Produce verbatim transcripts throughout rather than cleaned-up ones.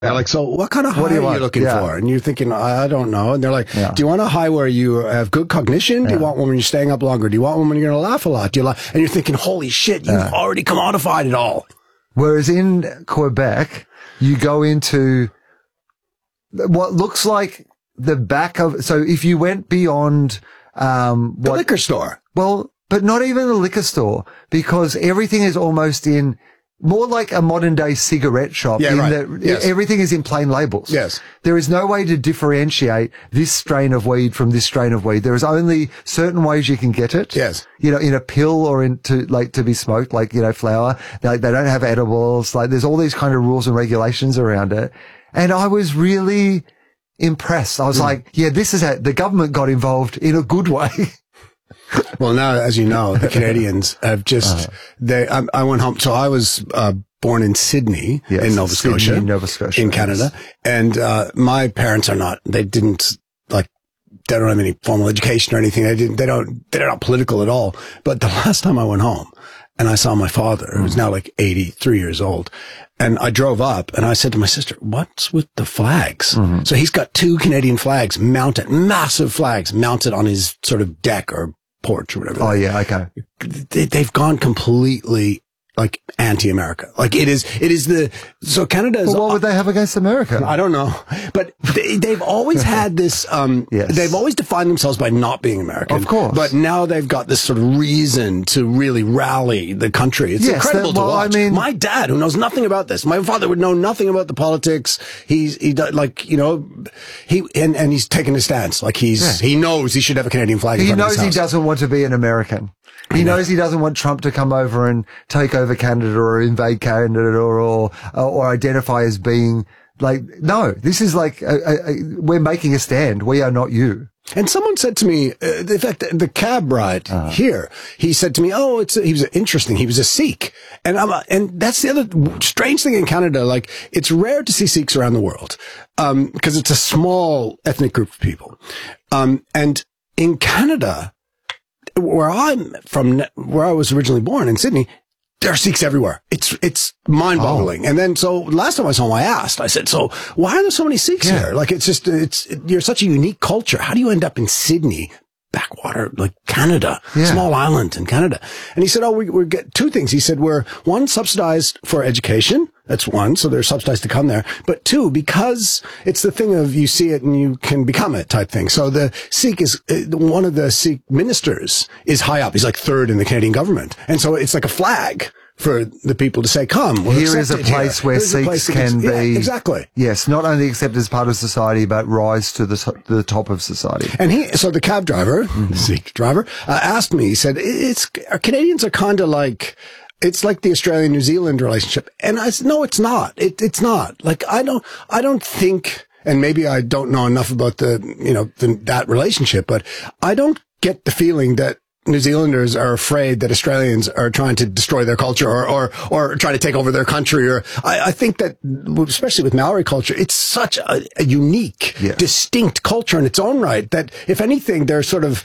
They're like, so what kind of high What do you are you want? looking Yeah. for? And you're thinking, I I don't know. And they're like, Yeah. do you want a high where you have good cognition? Do you Yeah. want one when you're staying up longer? Do you want one when you're going to laugh a lot? Do you like, and you're thinking, holy shit, you've Yeah. already commodified it all. Whereas in Quebec, you go into what looks like the back of, so if you went beyond, um, The what, liquor store. well, but not even the liquor store, because everything is almost in more like a modern day cigarette shop. Yeah, in right. that Yes. everything is in plain labels. Yes. There is no way to differentiate this strain of weed from this strain of weed. There is only certain ways you can get it. Yes. You know, in a pill or into like to be smoked, like, you know, flower. They, they don't have edibles. Like there's all these kind of rules and regulations around it. And I was really impressed. I was Mm. like, yeah, this is how the government got involved in a good way. Well, now, as you know, the Canadians have just, Uh-huh. they, I, I went home. So I was, uh, born in Sydney, Yes, in Nova Sydney, Scotia, Nova Scotia, in Canada. yes. And, uh, my parents are not, they didn't like, they don't have any formal education or anything. They didn't, they don't, they're not political at all. But the last time I went home and I saw my father, who's now like eighty-three years old, and I drove up and I said to my sister, what's with the flags? Mm-hmm. So he's got two Canadian flags mounted, massive flags mounted on his sort of deck or porch or whatever. Oh yeah. Okay. They, they've gone completely like anti-America. Like it is, it is the, so Canada is, Well, what would they have against America? I don't know, but they, they've always had this, um, Yes. they've always defined themselves by not being American. Of course. But now they've got this sort of reason to really rally the country. It's Yes, incredible that- well, to watch. I mean- my dad, who knows nothing about this, my father would know nothing about the politics. He's, he does, like, you know, he, and, and he's taken a stance. Like he's, Yeah. he knows he should have a Canadian flag in He front of knows his he house. doesn't want to be an American. He knows he doesn't want Trump to come over and take over Canada or invade Canada or, or, or identify as being like, no, this is like, a, a, a, we're making a stand. We are not you. And someone said to me, uh, in fact, the cab ride Uh-huh. here, he said to me, oh, it's, he was interesting. He was a Sikh. And I'm, a, and that's the other strange thing in Canada. Like, it's rare to see Sikhs around the world. Um, because it's a small ethnic group of people. Um, and in Canada, where I'm from, where I was originally born in Sydney, there are Sikhs everywhere. It's, it's mind boggling. Oh. And then, so last time I was home, I asked, I said, so why are there so many Sikhs Yeah. here? Like, it's just, it's, it, you're such a unique culture. How do you end up in Sydney, backwater, like Canada, Yeah. small island in Canada? And he said, oh, we, we get two things. He said, we're one, subsidized for education. That's one. So they're subsidized to come there. But two, because it's the thing of you see it and you can become it type thing. So the Sikh is, uh, one of the Sikh ministers is high up. He's like third in the Canadian government. And so it's like a flag for the people to say, come. We're Here is a accepted place here. where Here's a Sikhs place that can gets- yeah, be, exactly. yes, not only accepted as part of society, but rise to the, to the top of society. And he, so the cab driver, the Sikh driver, uh, asked me, he said, it's, our Canadians are kind of like, it's like the Australian-New Zealand relationship. And I said, no, it's not. It, it's not. Like, I don't, I don't think, and maybe I don't know enough about the, you know, the, that relationship, but I don't get the feeling that New Zealanders are afraid that Australians are trying to destroy their culture or, or, or try to take over their country. Or I, I think that, especially with Maori culture, it's such a, a unique, Yes. distinct culture in its own right that if anything, they're sort of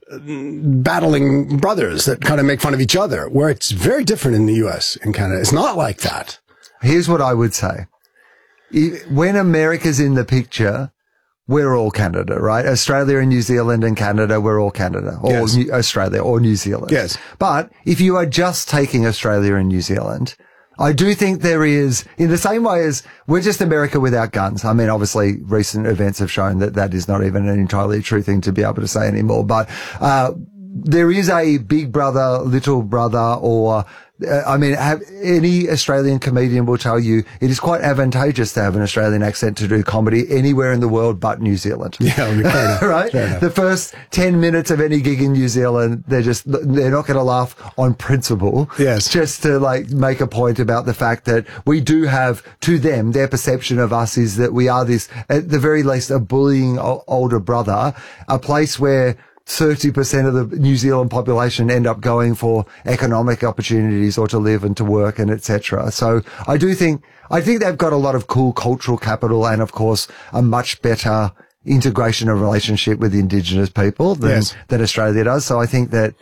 battling brothers that kind of make fun of each other, where it's very different in the U S and Canada. It's not like that. Here's what I would say. When America's in the picture, we're all Canada, right? Australia and New Zealand and Canada, we're all Canada. Or Yes. New, Australia or New Zealand. Yes. But if you are just taking Australia and New Zealand, I do think there is, in the same way as we're just America without guns. I mean, obviously recent events have shown that that is not even an entirely true thing to be able to say anymore. But, uh, there is a big brother, little brother, or, uh, I mean, have, any Australian comedian will tell you it is quite advantageous to have an Australian accent to do comedy anywhere in the world but New Zealand. Yeah, fair enough. Right? Fair enough. The first ten minutes of any gig in New Zealand, they're just, they're not going to laugh on principle. Yes. Just to like make a point about the fact that we do have, to them, their perception of us is that we are this, at the very least, a bullying o- older brother, a place where thirty percent of the New Zealand population end up going for economic opportunities or to live and to work and et cetera. So I do think, I think they've got a lot of cool cultural capital and of course a much better integration of relationship with Indigenous people than, Yes. than Australia does. So I think that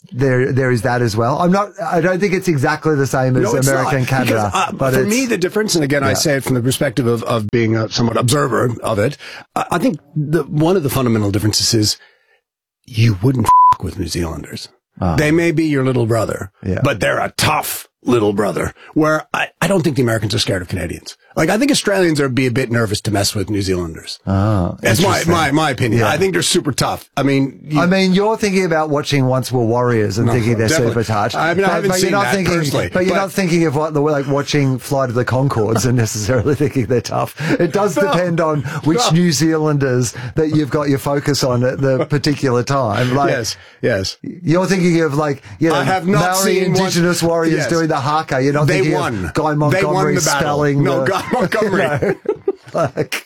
there, there is that as well. I'm not, I don't think it's exactly the same as no, it's American not, Canada. because, uh, but for me, the difference, and again, yeah. I say it from the perspective of, of being a somewhat observer of it. I think the, one of the fundamental differences is you wouldn't f- with New Zealanders. Oh. They may be your little brother, yeah. but they're a tough little brother, where I, I don't think the Americans are scared of Canadians. Like, I think Australians are be a bit nervous to mess with New Zealanders. Oh, that's my, my, my opinion. Yeah. I think they're super tough. I mean, you, I mean, you're thinking about watching Once Were Warriors and no, thinking they're definitely. super tough. I mean, but, I haven't but seen you're not that thinking, personally. But you're but, not thinking of what the, like watching Flight of the Conchords and necessarily thinking they're tough. It does no, depend on which no. New Zealanders that you've got your focus on at the particular time. Like, yes, yes. You're thinking of like, you know, I have not Maori seen Indigenous one, warriors yes. doing the haka. You're not they thinking won. of Guy Montgomery they won the spelling. No, the, Guy Montgomery. You know, like,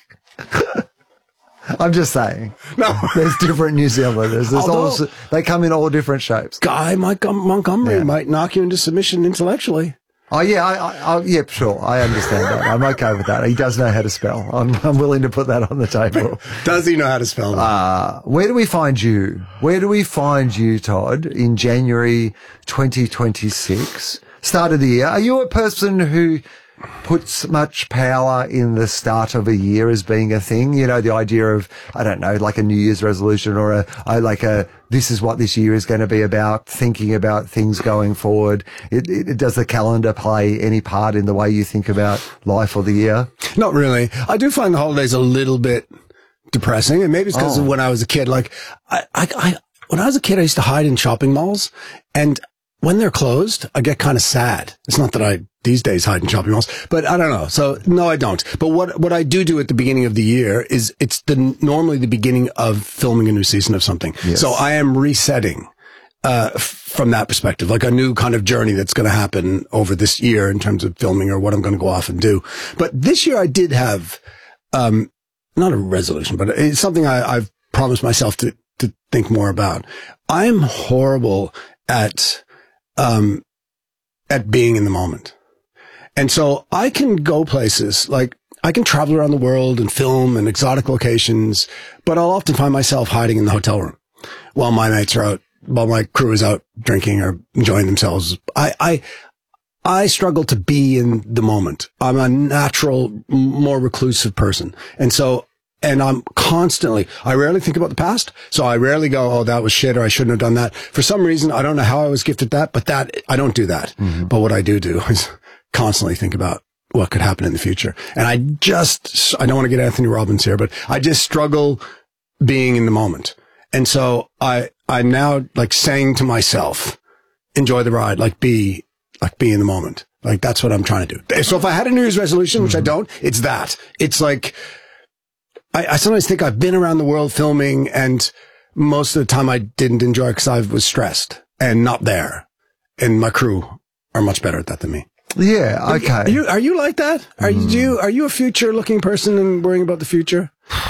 I'm just saying. No, there's different New Zealanders. There's Although, all they come in all different shapes. Guy Montgomery yeah. might knock you into submission intellectually. Oh yeah, I, I, I, yeah, sure. I understand that. I'm okay with that. He does know how to spell. I'm, I'm willing to put that on the table. Does he know how to spell? Uh, where do we find you? Where do we find you, Todd, in January twenty twenty-six? Start of the year. Are you a person who puts much power in the start of a year as being a thing? You know, the idea of, I don't know, like a New Year's resolution or a, a like a, this is what this year is going to be about, thinking about things going forward. It, it, does the calendar play any part in the way you think about life or the year? Not really. I do find the holidays a little bit depressing, and maybe it's because oh. of when I was a kid. Like, I, I, I, when I was a kid, I used to hide in shopping malls, and when they're closed, I get kind of sad. It's not that I these days hide in shopping malls, but I don't know. So no, I don't. But what, what I do do at the beginning of the year is it's the, normally the beginning of filming a new season of something. Yes. So I am resetting, uh, f- from that perspective, like a new kind of journey that's going to happen over this year in terms of filming or what I'm going to go off and do. But this year I did have, um, not a resolution, but it's something I, I've promised myself to, to think more about. I'm horrible at, um, at being in the moment. And so I can go places, like I can travel around the world and film in exotic locations, but I'll often find myself hiding in the hotel room while my mates are out, while my crew is out drinking or enjoying themselves. I, I, I struggle to be in the moment. I'm a natural, more reclusive person. And so, and I'm constantly, I rarely think about the past. So I rarely go, oh, that was shit, or I shouldn't have done that. For some reason, I don't know how I was gifted that, but that, I don't do that. Mm-hmm. But what I do do is constantly think about what could happen in the future. And I just, I don't want to get Anthony Robbins here, but I just struggle being in the moment. And so I, I'm now like saying to myself, enjoy the ride, like be, like be in the moment. Like that's what I'm trying to do. So if I had a New Year's resolution, which mm-hmm. I don't, it's that. It's like, I, I sometimes think I've been around the world filming, and most of the time I didn't enjoy it because I was stressed and not there. And my crew are much better at that than me. Yeah. Okay. Are you, are you like that? Are mm. you, are you a future looking person and worrying about the future?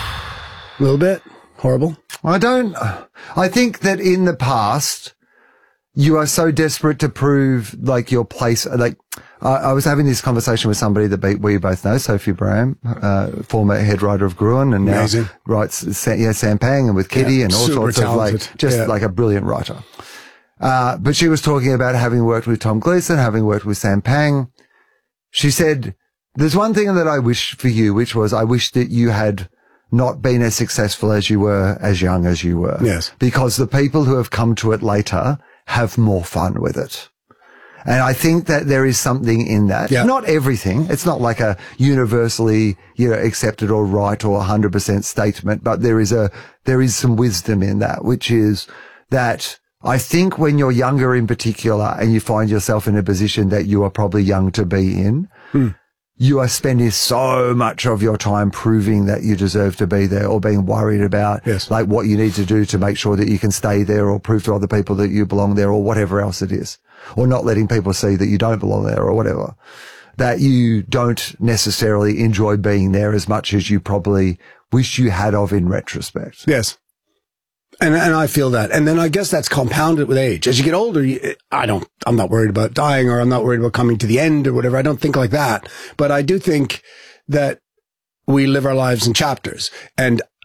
A little bit. Horrible. I don't, I think that in the past, you are so desperate to prove like your place. Like, uh, I was having this conversation with somebody that we both know, Sophie Braham, uh, former head writer of Gruen, and now Amazing. writes, yeah, Sampang and with Kitty yeah, and all sorts talented. of like, just yeah. like a brilliant writer. Uh, but she was talking about having worked with Tom Gleeson, having worked with Sampang. She said, there's one thing that I wish for you, which was I wish that you had not been as successful as you were, as young as you were. Yes. Because the people who have come to it later have more fun with it. And I think that there is something in that. Yeah. Not everything. It's not like a universally, you know, accepted or right or one hundred percent statement, but there is a, there is some wisdom in that, which is that I think when you're younger in particular and you find yourself in a position that you are probably young to be in, hmm. you are spending so much of your time proving that you deserve to be there or being worried about yes. like what you need to do to make sure that you can stay there or prove to other people that you belong there or whatever else it is, or not letting people see that you don't belong there or whatever, that you don't necessarily enjoy being there as much as you probably wish you had of in retrospect. Yes. And, and I feel that. And then I guess that's compounded with age. As you get older, you, I don't, I'm not worried about dying, or I'm not worried about coming to the end or whatever. I don't think like that. But I do think that we live our lives in chapters. And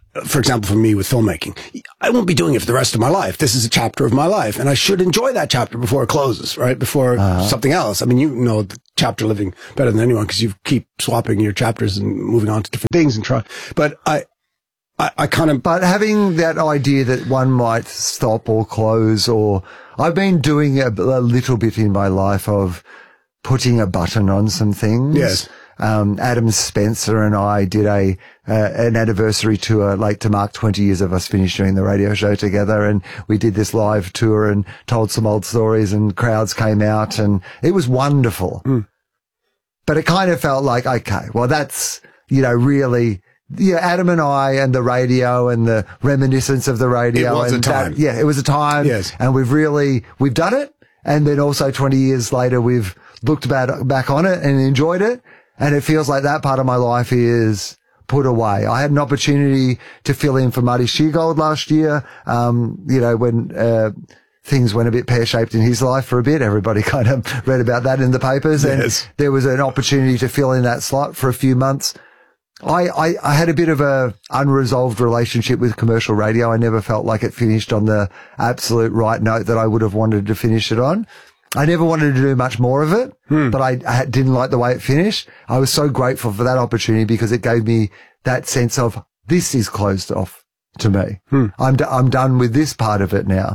for example, for me with filmmaking, I won't be doing it for the rest of my life. This is a chapter of my life, and I should enjoy that chapter before it closes, right? Before uh-huh. something else. I mean, you know the chapter living better than anyone because you keep swapping your chapters and moving on to different things and try. But I, I, I kind of. But having that idea that one might stop or close, or I've been doing a, a little bit in my life of putting a button on some things. Yes. Um, Adam Spencer and I did a, uh, an anniversary tour, like to mark twenty years of us finished doing the radio show together. And we did this live tour and told some old stories and crowds came out and it was wonderful. Mm. But it kind of felt like, okay, well, that's, you know, really, yeah, Adam and I and the radio and the reminiscence of the radio. It was and a time. That, yeah, it was a time. Yes. And we've really, we've done it. And then also twenty years later, we've looked back, back on it and enjoyed it. And it feels like that part of my life is put away. I had an opportunity to fill in for Marty Sheargold last year. Um, you know, when, uh, things went a bit pear-shaped in his life for a bit. Everybody kind of read about that in the papers. Yes. And there was an opportunity to fill in that slot for a few months. I, I, I had a bit of a unresolved relationship with commercial radio. I never felt like it finished on the absolute right note that I would have wanted to finish it on. I never wanted to do much more of it, hmm. but I, I didn't like the way it finished. I was so grateful for that opportunity because it gave me that sense of this is closed off to me. Hmm. I'm, d- I'm done with this part of it now.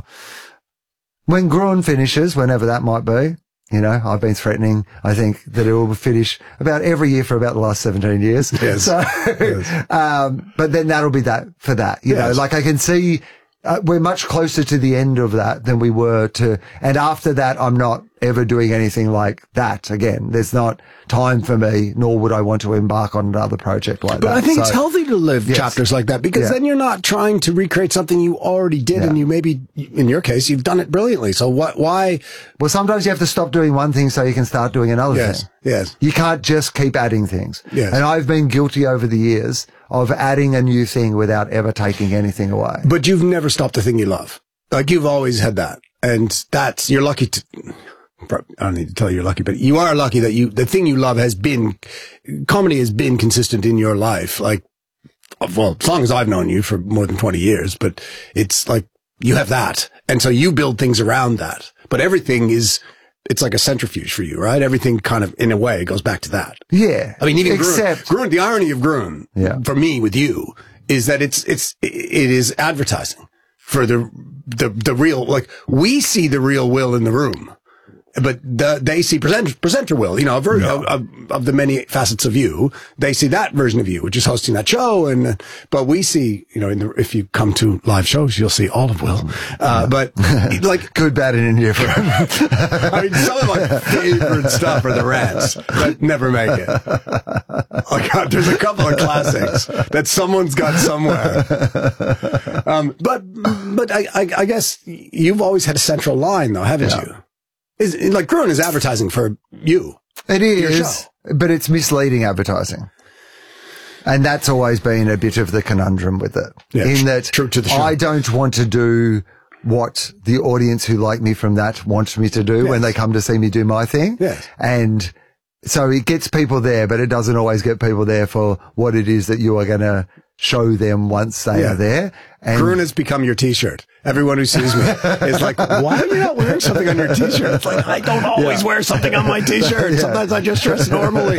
When Gruen finishes, whenever that might be, you know, I've been threatening, I think, that it will finish about every year for about the last seventeen years. Yes. So, yes. um, but then that'll be that for that, you yes. know, like I can see, uh, we're much closer to the end of that than we were to, and after that, I'm not ever doing anything like that again. There's not time for me, nor would I want to embark on another project like but that. But I think so, it's healthy to live yes. chapters like that because yeah. then you're not trying to recreate something you already did yeah. and you maybe, in your case, you've done it brilliantly. So what, why? Well, sometimes you have to stop doing one thing so you can start doing another yes. thing. Yes. You can't just keep adding things. Yes. And I've been guilty over the years of adding a new thing without ever taking anything away. But you've never stopped the thing you love. Like you've always had that. And that's, you're lucky to, I don't need to tell you you're lucky, but you are lucky that you, the thing you love has been, comedy has been consistent in your life. Like, well, as long as I've known you for more than twenty years, but it's like you have that. And so you build things around that, but everything is, it's like a centrifuge for you, right? Everything kind of, in a way, goes back to that. Yeah. I mean, even Except, Gruen, Gruen, the irony of Gruen, yeah. for me with you, is that it's, it's, it is advertising for the, the, the real, like, we see the real Will in the room. But the, they see presenter, presenter Will, you know, ver- no. of, of, of the many facets of you. They see that version of you, which is hosting that show. And, but we see, you know, in the, if you come to live shows, you'll see all of Will. Uh, but like, good, bad, and indifferent. I mean, some of my favorite stuff are the rants that never make it. Oh God, there's a couple of classics that someone's got somewhere. Um, but, but I, I, I guess you've always had a central line though, haven't yeah. you? Is like Gruen is advertising for you. It is, but it's misleading advertising. And that's always been a bit of the conundrum with it. Yeah, in that true to the show. I don't want to do what the audience who like me from that wants me to do yes. when they come to see me do my thing. Yes. And so it gets people there, but it doesn't always get people there for what it is that you are going to show them once they yeah. are there. And Gruen has become your t-shirt. Everyone who sees me is like, why are you not wearing something on your t-shirt? It's like, I don't always yeah. wear something on my t-shirt. Yeah. Sometimes I just dress normally.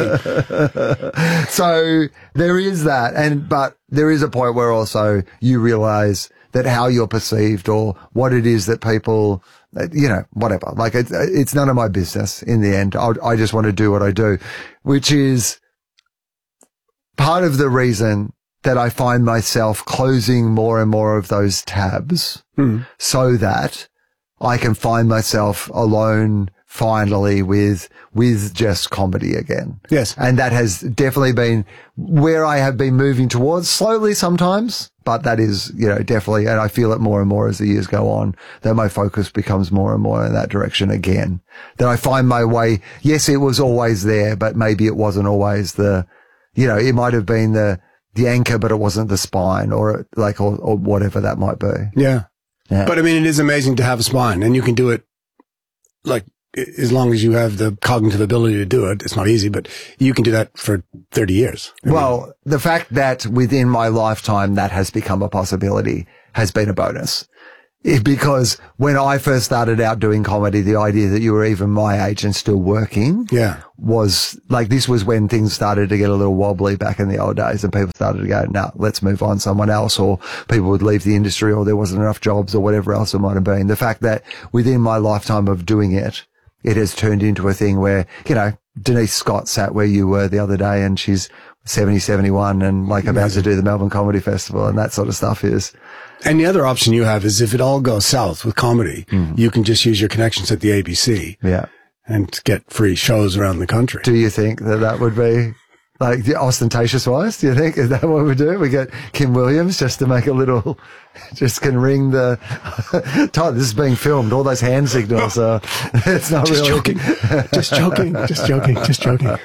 So there is that. And, but there is a point where also you realize that how you're perceived or what it is that people, you know, whatever, like it's, it's none of my business in the end. I, I just want to do what I do, which is part of the reason that I find myself closing more and more of those tabs mm. so that I can find myself alone finally with, with just comedy again. Yes. And that has definitely been where I have been moving towards slowly sometimes, but that is, you know, definitely, and I feel it more and more as the years go on, that my focus becomes more and more in that direction again. That I find my way, yes, it was always there, but maybe it wasn't always the, you know, it might have been the, the anchor, but it wasn't the spine or like, or, or whatever that might be. Yeah. yeah. But I mean, it is amazing to have a spine and you can do it like as long as you have the cognitive ability to do it, it's not easy, but you can do that for thirty years. I well, mean, the fact that within my lifetime that has become a possibility has been a bonus. It, because when I first started out doing comedy, the idea that you were even my age and still working yeah. was like, this was when things started to get a little wobbly back in the old days and people started to go, no, let's move on someone else, or people would leave the industry, or there wasn't enough jobs, or whatever else it might have been. The fact that within my lifetime of doing it, it has turned into a thing where, you know, Denise Scott sat where you were the other day and she's seventy, seventy-one and like about to do the Melbourne Comedy Festival and that sort of stuff is. And the other option you have is if it all goes south with comedy, mm. you can just use your connections at the A B C. Yeah. And get free shows around the country. Do you think that that would be like the ostentatious wise? Do you think is that what we do? We get Kim Williams just to make a little, just can ring the, Todd, this is being filmed. All those hand signals are, it's not just really. Joking. Just joking. Just joking. Just joking.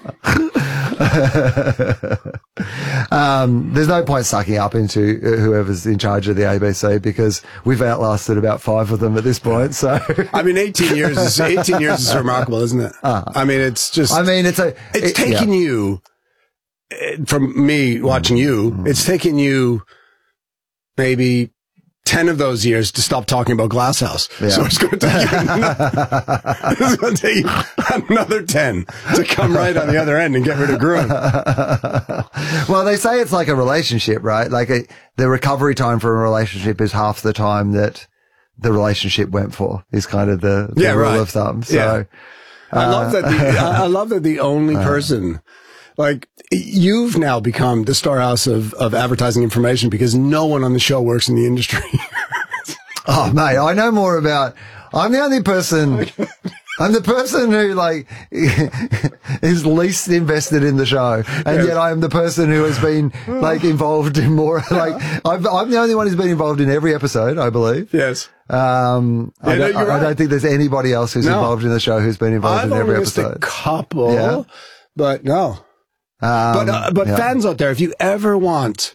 um, there's no point sucking up into whoever's in charge of the A B C because we've outlasted about five of them at this point. So, I mean, eighteen years is, eighteen years is remarkable, isn't it? Uh, I mean, it's just, I mean, it's a, it's it, taken yeah. you, from me watching you, mm-hmm. it's taken you maybe ten of those years to stop talking about Glasshouse. Yeah. So it's going to take you another, it's going to take you another ten to come right on the other end and get rid of Gruen. Well, they say it's like a relationship, right? Like a, the recovery time for a relationship is half the time that the relationship went for, is kind of the, the yeah, rule right. of thumb. So, yeah. I uh, love that. The, I love that the only person, like, you've now become the storehouse of, of advertising information because no one on the show works in the industry. Oh, mate, I know more about, I'm the only person, I'm the person who, like, is least invested in the show. And yes. yet I am the person who has been, like, involved in more, like, I've, I'm the only one who's been involved in every episode, I believe. Yes. Um, yeah, I, don't, no, I, right. I don't think there's anybody else who's no. involved in the show who's been involved I've in every only missed episode. A couple, yeah. but no. Um, but uh, but yeah. fans out there, if you ever want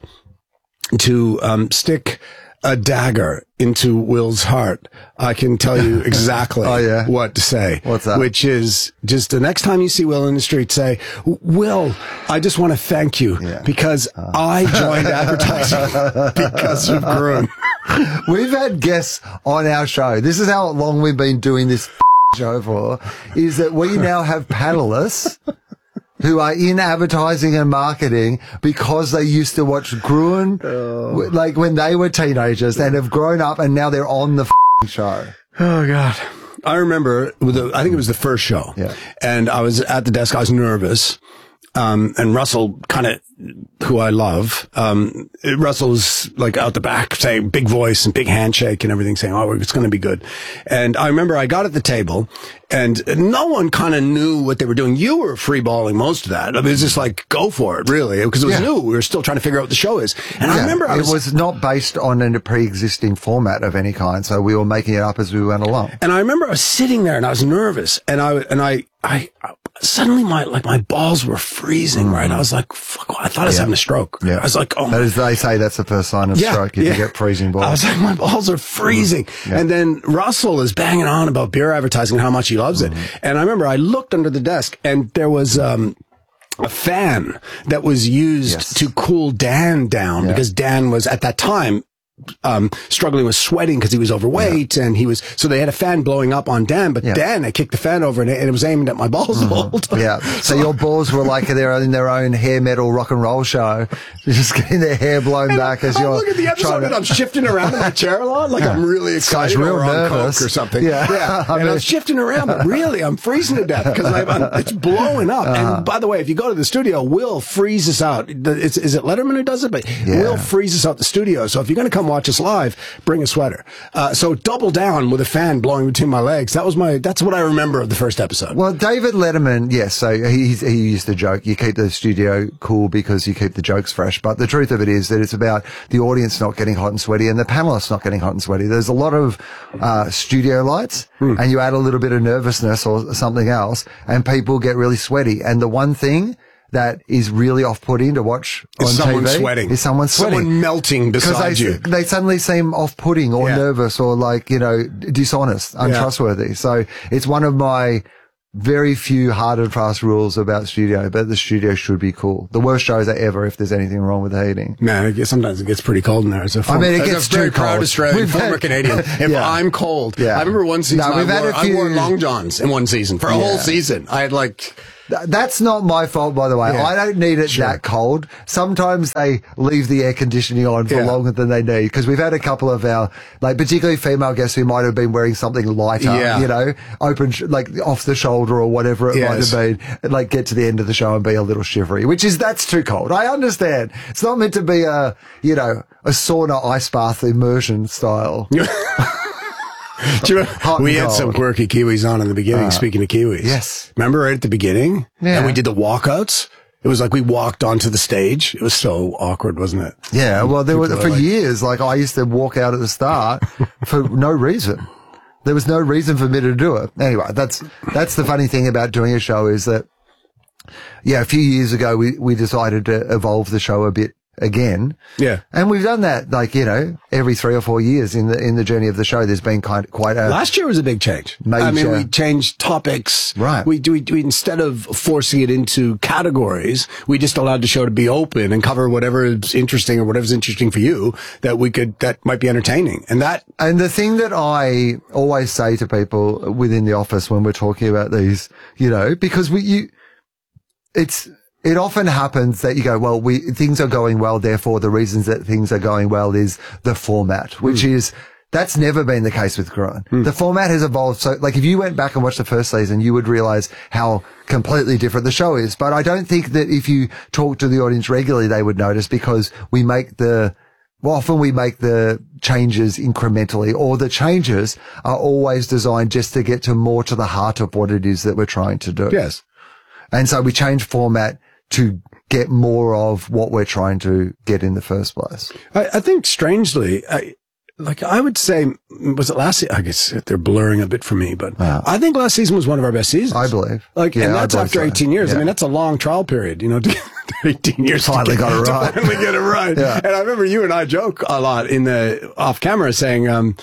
to um, stick a dagger into Will's heart, I can tell you exactly oh, yeah. what to say. What's that? Which is just the next time you see Will in the street, say, Will, I just want to thank you yeah. because uh. I joined advertising because of Gruen. We've had guests on our show. This is how long we've been doing this show for, is that we now have panelists who are in advertising and marketing because they used to watch Gruen, oh. like when they were teenagers, and have grown up and now they're on the show. Oh, God. I remember, the, I think it was the first show. Yeah. And I was at the desk. I was nervous. Um, and Russell kind of, who I love, um, Russell's like out the back saying big voice and big handshake and everything saying, oh, it's going to be good. And I remember I got at the table and no one kind of knew what they were doing. You were freeballing most of that. I mean, it was just like, go for it, really, because it was yeah. new. We were still trying to figure out what the show is. And yeah, I remember I was, it was not based on a pre-existing format of any kind. So we were making it up as we went along. And I remember I was sitting there and I was nervous and I, and I, I, I suddenly my, like my balls were freezing, mm-hmm. right? I was like, fuck, I thought I was yeah. having a stroke. Yeah. I was like, oh my. That is, they say that's the first sign of yeah, stroke if yeah. you get freezing balls. I was like, my balls are freezing. Mm-hmm. Yeah. And then Russell is banging on about beer advertising and how much he loves mm-hmm. it. And I remember I looked under the desk and there was, um, a fan that was used yes. to cool Dan down yeah. because Dan was at that time um, struggling with sweating because he was overweight yeah. and he was, so they had a fan blowing up on Dan, but yeah. Dan, I kicked the fan over and it, and it was aimed at my balls mm-hmm. the whole time. Yeah. So your balls were like they're in their own hair metal rock and roll show. You're just getting their hair blown and back as I you're look at the episode to, and I'm shifting around in my chair a lot. Like yeah. I'm really excited real or on nervous. coke or something. Yeah. yeah. I and mean, I'm shifting around, but really I'm freezing to death because it's blowing up. Uh-huh. And by the way, if you go to the studio, Will freezes out. It's, is it Letterman who does it? But yeah. Will freezes out the studio. So if you're going to come watch us live, bring a sweater. Uh, so double down with a fan blowing between my legs. That was my, that's what I remember of the first episode. Well, David Letterman, yes. So he, he used to joke, you keep the studio cool because you keep the jokes fresh. But the truth of it is that it's about the audience not getting hot and sweaty and the panelists not getting hot and sweaty. There's a lot of, uh, studio lights mm. and you add a little bit of nervousness or something else and people get really sweaty. And the one thing that is really off-putting to watch on Is someone T V sweating? is someone sweating. Someone melting beside they, you. They suddenly seem off-putting or Yeah. nervous or like, you know, dishonest, untrustworthy. So it's one of my very few hard and fast rules about studio, but the studio should be cool. The worst shows are ever if there's anything wrong with the heating. Man, it gets, sometimes it gets pretty cold in there. As a former, I mean, it as gets a very too proud cold. Australian, We've former had- Canadian. If Yeah. I'm cold, Yeah. I remember one season No, we've I, had wore, a few- I wore long johns in one season for a whole Yeah. season. I had like, Th- That's not my fault, by the way. Yeah. I don't need it Sure. that cold. Sometimes they leave the air conditioning on for Yeah. longer than they need because we've had a couple of our, like, particularly female guests who might have been wearing something lighter, Yeah. you know, open, sh- like off the shoulder or whatever it might Yes. have been, and like get to the end of the show and be a little shivery, which is, that's too cold. I understand. It's not meant to be a, you know, a sauna ice bath immersion style. Do you remember- Hot we and had some cold. quirky Kiwis on in the beginning, speaking of Kiwis. yes. Remember right at the beginning? Yeah. And we did the walkouts? It was like we walked onto the stage. It was so awkward, wasn't it? Yeah, well, there was, People for are like- years, like, I used to walk out at the start for no reason. There was no reason for me to do it. Anyway, that's, that's the funny thing about doing a show is that, yeah, a few years ago, we, we decided to evolve the show a bit again. Yeah. And we've done that, like, you know, every three or four years in the, in the journey of the show. There's been kind, quite a, Last year was a big change. Major. I mean, we changed topics. Right. We, we, we instead of forcing it into categories, we just allowed the show to be open and cover whatever is interesting or whatever's interesting for you that we could, that might be entertaining. And that, And the thing that I always say to people within the office when we're talking about these, you know, because we, you, it's, it often happens that you go, well, we, things are going well. Therefore, the reasons that things are going well is the format, which mm. is, that's never been the case with Gruen. Mm. The format has evolved. So, like, if you went back and watched the first season, you would realize how completely different the show is. But I don't think that if you talk to the audience regularly, they would notice because we make the, well, often we make the changes incrementally, or the changes are always designed just to get to more to the heart of what it is that we're trying to do. yes. And so we change format to get more of what we're trying to get in the first place. I, I think strangely, I, like I would say, was it last season? I guess they're blurring a bit for me, but Wow. I think last season was one of our best seasons. I believe. Like, Yeah, and I that's believe after so. eighteen years. Yeah. I mean, that's a long trial period, you know, to, eighteen years. Finally to get, got it right. To finally get it right. Yeah. And I remember you and I joke a lot in the off camera saying, um,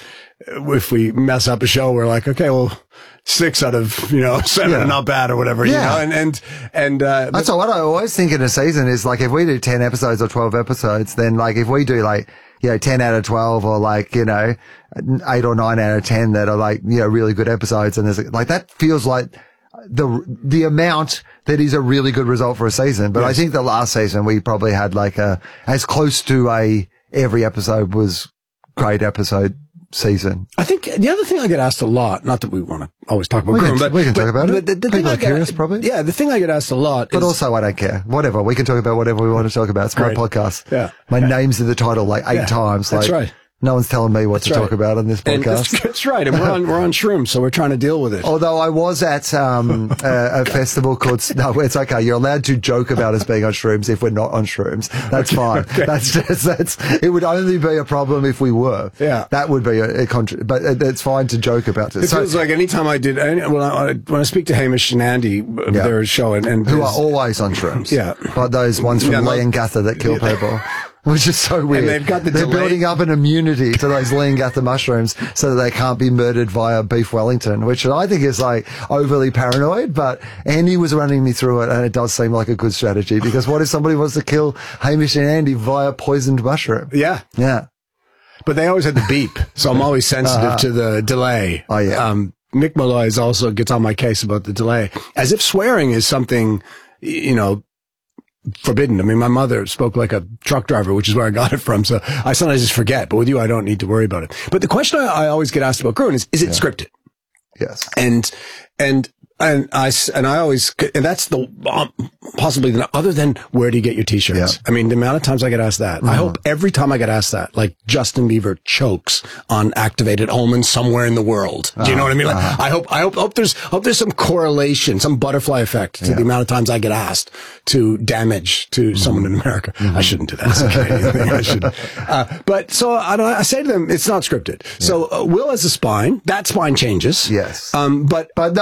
if we mess up a show, we're like, okay, well, six out of, you know, seven Yeah. are not bad or whatever, you Yeah. know, and, and, and, uh, That's what I always think in a season is like, if we do ten episodes or twelve episodes, then like if we do like, you know, ten out of twelve or like, you know, eight or nine out of ten that are like, you know, really good episodes. And there's like, that feels like the, the amount that is a really good result for a season. But Yes. I think the last season we probably had like a, as close to a, every episode was great episode season. I think the other thing I get asked a lot, not that we want to always talk about We Gruen, can- but we can but- talk about it. but the, the thing People I are get- curious, probably. Yeah, the thing I get asked a lot But is, also, I don't care. Whatever. We can talk about whatever we want to talk about. It's my Great. podcast. Yeah. My name's in the title like eight Yeah. times. That's like, right. No one's telling me what That's to right. talk about on this and that's, podcast. that's right, and we're on we're on shrooms, so we're trying to deal with it. Although I was at um, a, a festival called, no, it's okay. You're allowed to joke about us being on shrooms if we're not on shrooms. That's fine. okay. That's just, that's, it would only be a problem if we were. Yeah. That would be a, a contra- but it, it's fine to joke about it. It So, feels like anytime I did, any, when, I, when I speak to Hamish and Andy, uh, Yeah. their show, and, and who are there's- always on shrooms. Yeah. Like those ones from Yeah, Lee no- and Gatha that kill people. Which is so weird. they've got the They're delay- building up an immunity to those Lee and Gatha mushrooms so that they can't be murdered via beef Wellington, which I think is like overly paranoid, but Andy was running me through it and it does seem like a good strategy because what if somebody wants to kill Hamish and Andy via poisoned mushroom? yeah, Yeah. but they always had the beep, so I'm always sensitive Uh-huh. to the delay. Oh, yeah. Um, Mick Malloy also gets on my case about the delay, as if swearing is something, you know, forbidden. I mean, my mother spoke like a truck driver, which is where I got it from. So I sometimes just forget, but with you, I don't need to worry about it. But the question I, I always get asked about Gruen is, is it Yeah. scripted? Yes. And, and, and I, s- and I always, and that's the, um, possibly the, other than where do you get your t-shirts? Yeah. I mean, the amount of times I get asked that, I hope every time I get asked that, like Justin Bieber chokes on activated almonds somewhere in the world. Do you know what I mean? Like, I hope, I hope, hope there's, hope there's some correlation, some butterfly effect to Yeah. the amount of times I get asked to damage to someone in America. I shouldn't do that. It's okay. I should. Uh, but so I, don't- I say to them, it's not scripted. So uh, Will has a spine. That spine changes. Yes. Um, but But no,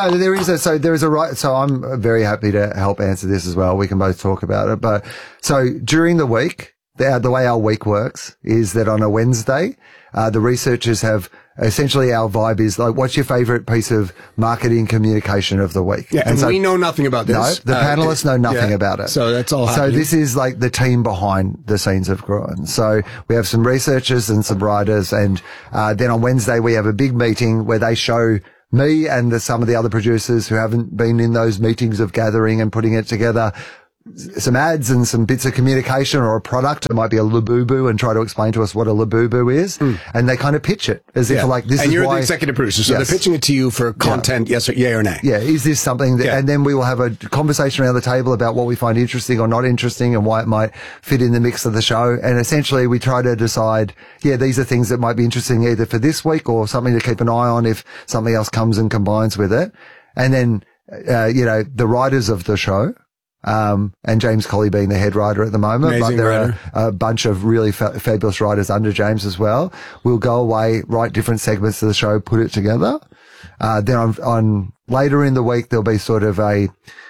no, there is a, so there is a right, so I'm very happy to help answer this as well. We can both talk about it. But so during the week, the, the way our week works is that on a Wednesday, uh, the researchers have essentially our vibe is like, what's your favorite piece of marketing communication of the week? Yeah, and, and so, we know nothing about this. No, the uh, panelists know nothing yeah, about it. So that's all So happening. this is like the team behind the scenes of Gruen. So we have some researchers and some writers, and uh, then on Wednesday we have a big meeting where they show me and the, some of the other producers who haven't been in those meetings of gathering and putting it together, some ads and some bits of communication or a product. It might be a Labubu, and try to explain to us what a Labubu is. Mm. And they kind of pitch it as yeah. if like this and is you're why, the executive producer, so yes. they're pitching it to you for content, yeah. yes or yay or nay. Yeah, is this something that, yeah. and then we will have a conversation around the table about what we find interesting or not interesting and why it might fit in the mix of the show. And essentially we try to decide, yeah, these are things that might be interesting either for this week or something to keep an eye on if something else comes and combines with it. And then, uh, you know, the writers of the show, Um, and James Colley being the head writer at the moment, Amazing but there writer. are a bunch of really fa- fabulous writers under James as well. We'll go away, write different segments of the show, put it together. Uh, then on, on later in the week, there'll be sort of a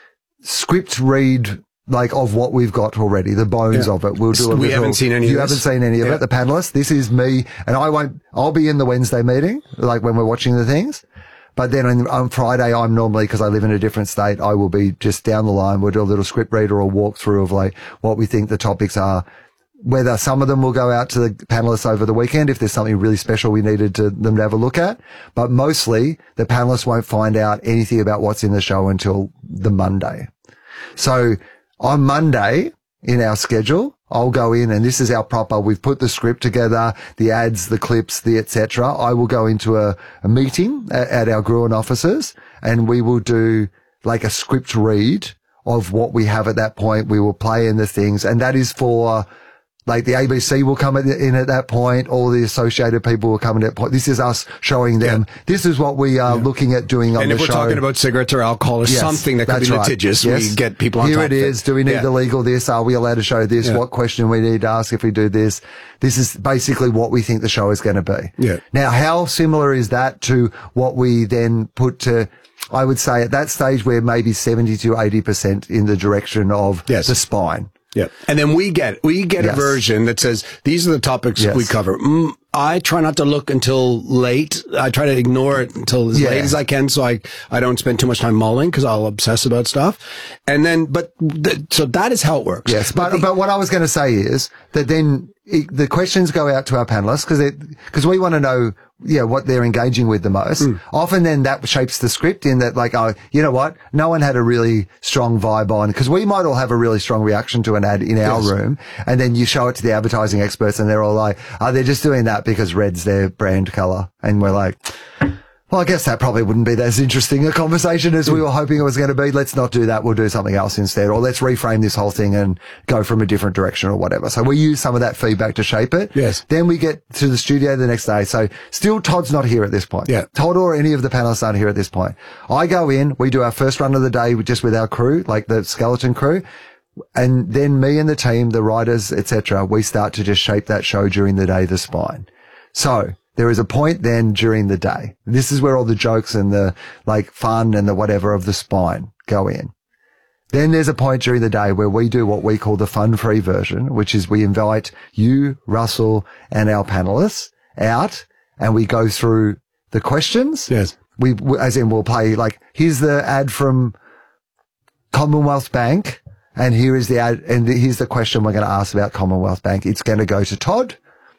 script read, like of what we've got already, the bones yeah. of it. We'll do a we little, haven't seen any you of this. haven't seen any of yeah. it, the panelists. This is me, and I won't, I'll be in the Wednesday meeting, like when we're watching the things. But then on, on Friday, I'm normally, because I live in a different state, I will be just down the line. We'll do a little script read or a walkthrough of like what we think the topics are. Whether some of them will go out to the panelists over the weekend if there's something really special we needed to, them to have a look at. But mostly the panelists won't find out anything about what's in the show until the Monday. So on Monday in our schedule, I'll go in, and this is our proper, we've put the script together, the ads, the clips, the et cetera. I will go into a, a meeting at, at our Gruen offices, and we will do like a script read of what we have at that point. We will play in the things, and that is for like the A B C will come in at that point. All the associated people will come in at that point. This is us showing them, yeah. this is what we are yeah. looking at doing on and the show. And if we're talking about cigarettes or alcohol or yes, something that could be right. litigious, yes. we get people on Here top it is. It. Do we need yeah. the legal this? Are we allowed to show this? Yeah. What question we need to ask if we do this? This is basically what we think the show is going to be. Yeah. Now, how similar is that to what we then put to, I would say at that stage we're maybe seventy to eighty percent in the direction of yes. the spine. Yeah. And then we get, we get yes. a version that says, these are the topics yes. we cover. Mm, I try not to look until late. I try to ignore it until as yeah. late as I can. So I, I don't spend too much time mulling because I'll obsess about stuff. And then, but, th- so that is how it works. Yes. But, but, the, but what I was going to say is that then it, the questions go out to our panelists because it, because we want to know, yeah, what they're engaging with the most. Mm. Often then that shapes the script in that like, oh, you know what? No one had a really strong vibe on, because we might all have a really strong reaction to an ad in our yes. room. And then you show it to the advertising experts and they're all like, oh, they're just doing that because red's their brand color. And we're like, well, I guess that probably wouldn't be as interesting a conversation as we were hoping it was going to be. Let's not do that. We'll do something else instead. Or let's reframe this whole thing and go from a different direction or whatever. So we use some of that feedback to shape it. Yes. Then we get to the studio the next day. So still Todd's not here at this point. Yeah. Todd or any of the panelists aren't here at this point. I go in, we do our first run of the day just with our crew, like the skeleton crew. And then me and the team, the writers, et cetera, we start to just shape that show during the day, the spine. So there is a point then during the day. This is where all the jokes and the like fun and the whatever of the spine go in. Then there's a point during the day where we do what we call the fun-free version, which is we invite you, Russell, and our panelists out and we go through the questions. Yes. We, as in we'll play like, here's the ad from Commonwealth Bank and here is the ad and here's the question we're going to ask about Commonwealth Bank. It's going to go to Todd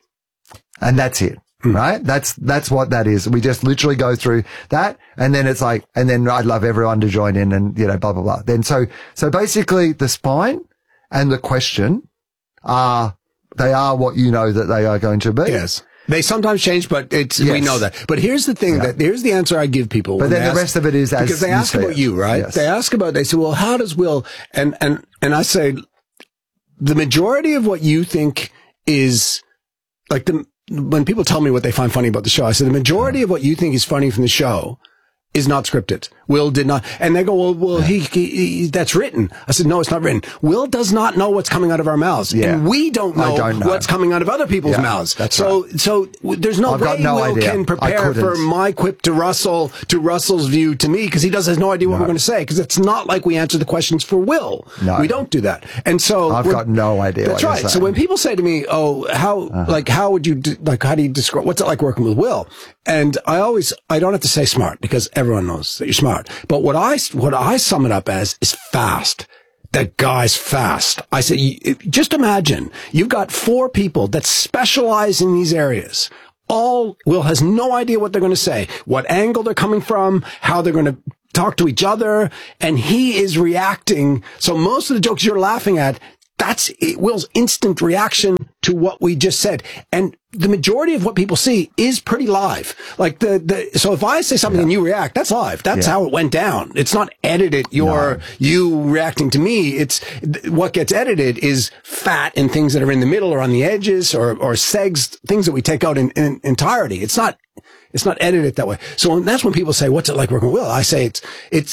and that's it. Hmm. Right? That's, that's what that is. We just literally go through that. And then it's like, and then I'd love everyone to join in and, you know, blah, blah, blah. Then so, so basically the spine and the question are, they are what you know that they are going to be. Yes. They sometimes change, but it's, yes. we know that. But here's the thing yeah. that, here's the answer I give people. But then the ask, rest of it is as because they you ask about it. you, right? Yes. They ask about, they say, well, how does Will, and, and, and I say, the majority of what you think is like the, when people tell me what they find funny about the show, I say the majority of what you think is funny from the show is not scripted. Will did not. And they go, well, well, yeah. he, he, he, that's written. I said, no, it's not written. Will does not know what's coming out of our mouths. Yeah. And we don't know, don't know what's coming out of other people's yeah, mouths. That's so, right. so there's no I've way no Will idea. can prepare for my quip to Russell, to Russell's view to me, because he does has no idea what no. we're going to say, because it's not like we answer the questions for Will. No. We don't do that. And so I've got no idea. That's what right. You're so when people say to me, oh, how, uh-huh. like, how would you, de- like, how do you describe, what's it like working with Will? And I always, I don't have to say smart, because everyone knows that you're smart. But what I, what I sum it up as is fast. That guy's fast. I said, just imagine you've got four people that specialize in these areas. All Will has no idea what they're going to say, what angle they're coming from, how they're going to talk to each other. And he is reacting. So most of the jokes you're laughing at, that's Will's instant reaction to what we just said. And the majority of what people see is pretty live. Like the, the, so if I say something yeah. and you react, that's live. That's yeah. how it went down. It's not edited. You're, no. you reacting to me. It's what gets edited is fat and things that are in the middle or on the edges or, or segs, things that we take out in, in entirety. It's not, it's not edited that way. So that's when people say, what's it like working with Will? I say it's, it's,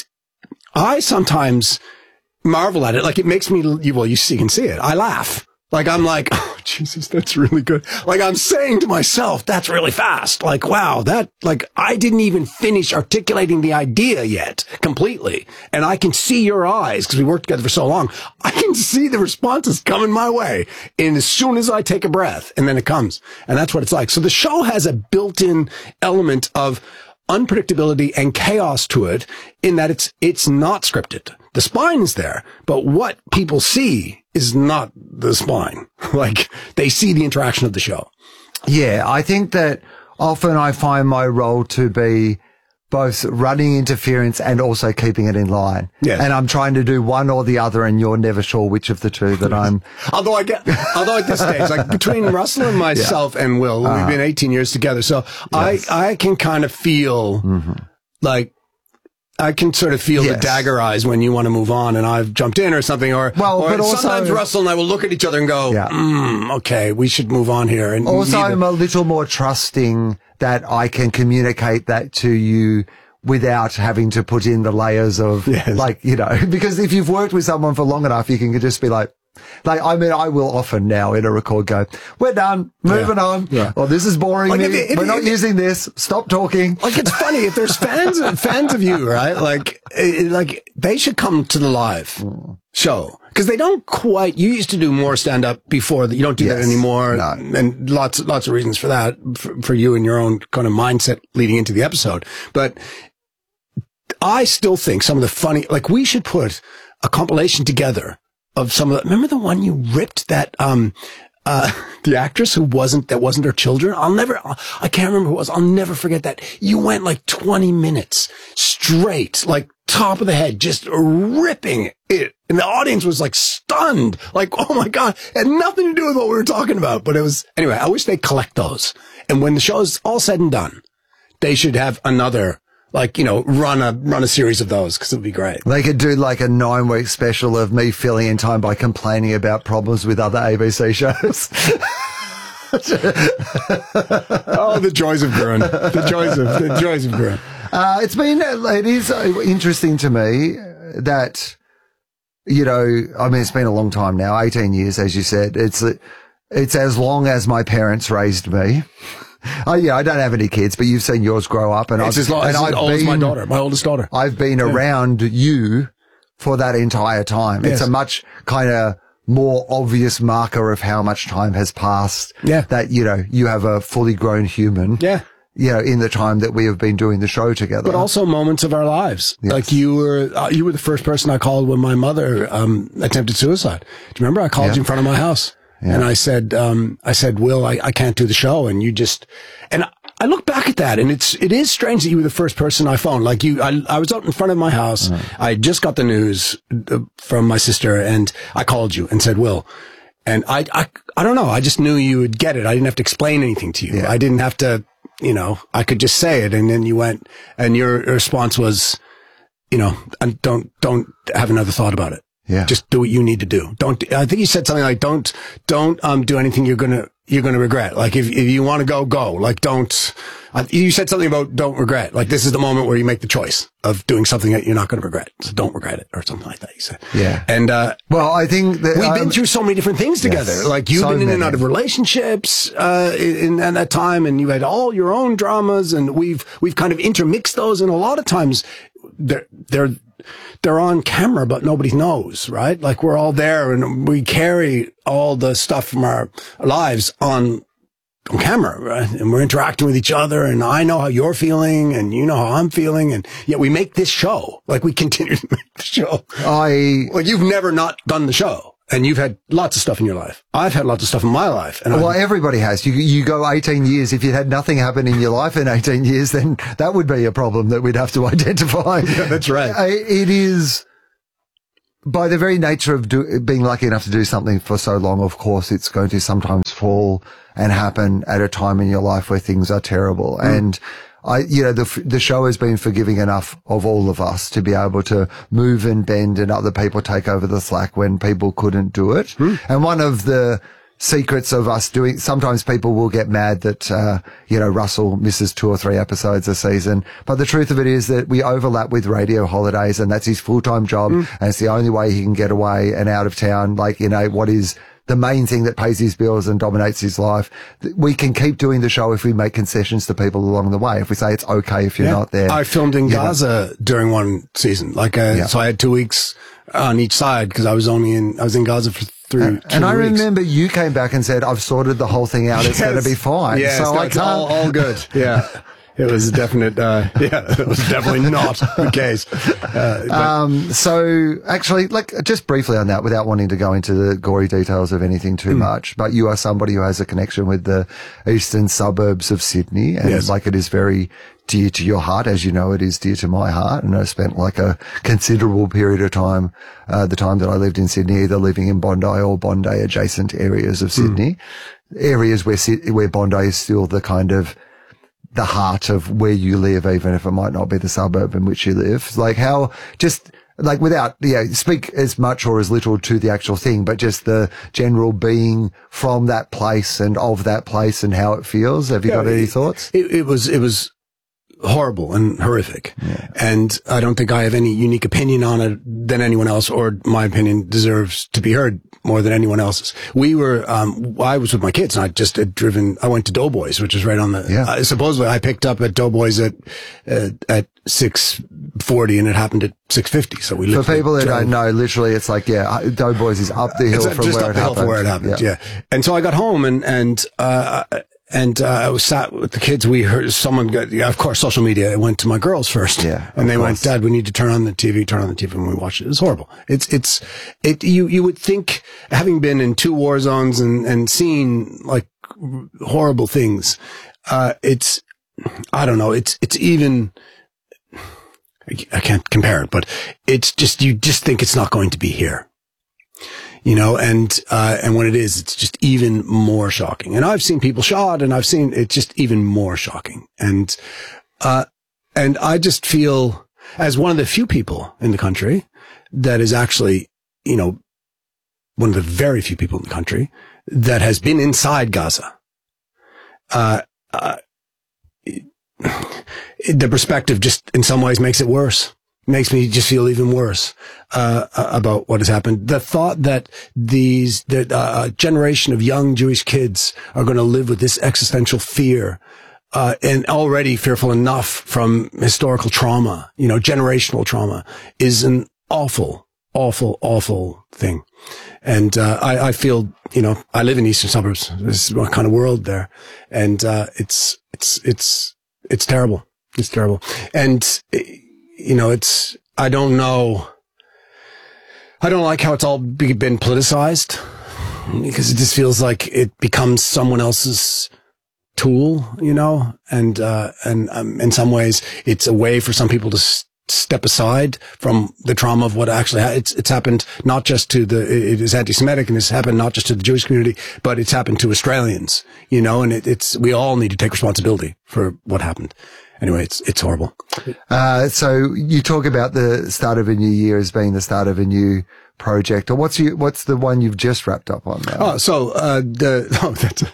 I sometimes marvel at it. Like it makes me, well, you see, you can see it. I laugh. Like I'm like, oh, Jesus, that's really good. Like I'm saying to myself, that's really fast. Like, wow, that, like I didn't even finish articulating the idea yet completely. And I can see your eyes because we worked together for so long. I can see the responses coming my way. And as soon as I take a breath and then it comes. And that's what it's like. So the show has a built-in element of unpredictability and chaos to it in that it's, it's not scripted. The spine is there, but what people see is not the spine. Like they see the interaction of the show. Yeah. I think that often I find my role to be both running interference and also keeping it in line. Yeah. And I'm trying to do one or the other, and you're never sure which of the two that I'm. although I get, although at this stage, like between Russell and myself yeah. and Will, uh-huh. we've been eighteen years together. So yes. I, I can kind of feel mm-hmm. like, I can sort of feel yes. the dagger eyes when you want to move on and I've jumped in or something. Or, well, or but also, sometimes Russell and I will look at each other and go, yeah. mm, okay, we should move on here. And also, I'm a little more trusting that I can communicate that to you without having to put in the layers of yes. like, you know, because if you've worked with someone for long enough, you can just be like, like, I mean, I will often now in a record go, we're done, moving yeah. on. Yeah. Or this is boring like me. If, if, we're if, not if, using this. Stop talking. Like, it's funny. If there's fans, fans of you, right? Like, it, like, they should come to the live mm. show. Cause they don't quite, you used to do more stand up before that. You don't do yes. that anymore. No. And lots, lots of reasons for that, for, for you and your own kind of mindset leading into the episode. But I still think some of the funny, like, we should put a compilation together of some of the, remember the one you ripped that, um, uh, the actress who wasn't, that wasn't her children? I'll never, I can't remember who it was. I'll never forget that. You went like twenty minutes straight, like top of the head, just ripping it. And the audience was like stunned. Like, oh my God, it had nothing to do with what we were talking about. But it was, anyway, I wish they'd collect those. And when the show is all said and done, they should have another, like, you know, run a, run a series of those, because it would be great. They could do like a nine week special of me filling in time by complaining about problems with other A B C shows. Oh, the joys of Gruen. The joys of, the joys of Gruen. Uh, it's been, it is interesting to me that, you know, I mean, it's been a long time now, eighteen years, as you said. It's, it's as long as my parents raised me. Oh yeah, I don't have any kids, but you've seen yours grow up, and it's I've, as long, and it's I've as old been, as my daughter, my oldest daughter. I've been yeah. around you for that entire time. Yes. It's a much kind of more obvious marker of how much time has passed. Yeah, that you know you have a fully grown human. Yeah. You know, in the time that we have been doing the show together. But also moments of our lives. Yes. Like you were, uh, you were the first person I called when my mother, um, attempted suicide. Do you remember? I called yeah. you in front of my house. Yeah. And I said, um, I said, Will, I, I can't do the show. And you just, and I look back at that, and it's, it is strange that you were the first person I phoned. Like you, I, I was out in front of my house. Mm. I just got the news from my sister, and I called you and said, Will. And I, I, I don't know. I just knew you would get it. I didn't have to explain anything to you. Yeah. I didn't have to, you know, I could just say it. And then you went, and your response was, you know, don't, don't have another thought about it. Yeah. Just do what you need to do. Don't, I think you said something like, don't, don't, um, do anything you're going to, you're going to regret. Like, if, if you want to go, go. Like, don't, uh, you said something about don't regret. Like, this is the moment where you make the choice of doing something that you're not going to regret. So don't regret it, or something like that, you said. Yeah. And, uh, well, I think that we've um, been through so many different things together. Yes, like, you've so been in many. and out of relationships, uh, in, in that time, and you had all your own dramas, and we've, we've kind of intermixed those, and a lot of times they're, they're, they're on camera, but nobody knows, right? Like, we're all there and we carry all the stuff from our lives on, on camera, right? And we're interacting with each other, and I know how you're feeling and you know how I'm feeling. And yet we make this show. Like, we continue to make the show. I, like, you've never not done the show. And you've had lots of stuff in your life. I've had lots of stuff in my life. And well, I've, everybody has. You you go eighteen years. If you had nothing happen in your life in eighteen years, then that would be a problem that we'd have to identify. Yeah, that's right. It is, by the very nature of do, being lucky enough to do something for so long, of course, it's going to sometimes fall and happen at a time in your life where things are terrible. Mm. And I, you know, the, the show has been forgiving enough of all of us to be able to move and bend and other people take over the slack when people couldn't do it. Mm. And one of the secrets of us doing, sometimes people will get mad that, uh, you know, Russell misses two or three episodes a season. But the truth of it is that we overlap with radio holidays, and that's his full-time job. Mm. And it's the only way he can get away and out of town. Like, you know, what is the main thing that pays his bills and dominates his life. We can keep doing the show if we make concessions to people along the way. If we say it's okay if you're yeah. not there. I filmed in Gaza know. during one season. Like, uh, yeah. so I had two weeks on each side because I was only in, I was in Gaza for three, and, two and I weeks. remember you came back and said, I've sorted the whole thing out. It's yes. going to be fine. Yeah, so no, I it's can't. all, all good. Yeah. It was a definite, uh, yeah, it was definitely not the case. Uh, um, so actually, like, just briefly on that, without wanting to go into the gory details of anything too mm. much, but you are somebody who has a connection with the eastern suburbs of Sydney, and yes. like, it is very dear to your heart, as you know, it is dear to my heart. And I spent like a considerable period of time, uh, the time that I lived in Sydney, either living in Bondi or Bondi adjacent areas of Sydney, mm. areas where, where Bondi is still the kind of the heart of where you live, even if it might not be the suburb in which you live. Like, how, just like, without, yeah, speak as much or as little to the actual thing, but just the general being from that place and of that place and how it feels. Have you yeah, got any thoughts? It, it was, it was horrible and horrific. Yeah. And I don't think I have any unique opinion on it than anyone else, or my opinion deserves to be heard more than anyone else's. We were, um, I was with my kids and I just had driven, I went to Doughboys, which is right on the, yeah. uh, supposedly I picked up at Doughboys at, uh, at six forty and it happened at six fifty. So we For people that drove. don't know, literally it's like, yeah, Doughboys is up the hill it's from just where up it the hill happened. From where it happened. Yeah. yeah. And so I got home and, and, uh, And, uh, I was sat with the kids. We heard someone got, yeah, of course, social media. It went to my girls first. Yeah. And they course. went, Dad, we need to turn on the T V, turn on the T V. And we watched it. It's horrible. It's, it's, it, you, you would think, having been in two war zones and, and seen like horrible things, uh, it's, I don't know. It's, it's even, I can't compare it, but it's just, you just think it's not going to be here. You know, and, uh, and when it is, it's just even more shocking. And I've seen people shot and I've seen it's just even more shocking. And, uh, and I just feel as one of the few people in the country that is actually, you know, one of the very few people in the country that has been inside Gaza. Uh, uh, the perspective just in some ways makes it worse. Makes me just feel even worse, uh, about what has happened. The thought that these, the, uh, generation of young Jewish kids are going to live with this existential fear, uh, and already fearful enough from historical trauma, you know, generational trauma, is an awful, awful, awful thing. And, uh, I, I feel, you know, I live in eastern suburbs. This is what kind of world there. And, uh, it's, it's, it's, it's terrible. It's terrible. And, you know, it's, I don't know, I don't like how it's all be, been politicized, because it just feels like it becomes someone else's tool, you know, and, uh, and, um, in some ways it's a way for some people to s- step aside from the trauma of what actually, ha- it's, it's happened not just to the, it is anti-Semitic and it's happened not just to the Jewish community, but it's happened to Australians, you know, and it, it's, we all need to take responsibility for what happened. Anyway, it's, it's horrible. Uh, so you talk about the start of a new year as being the start of a new project, or what's you, what's the one you've just wrapped up on now? Oh, so, uh, the, oh,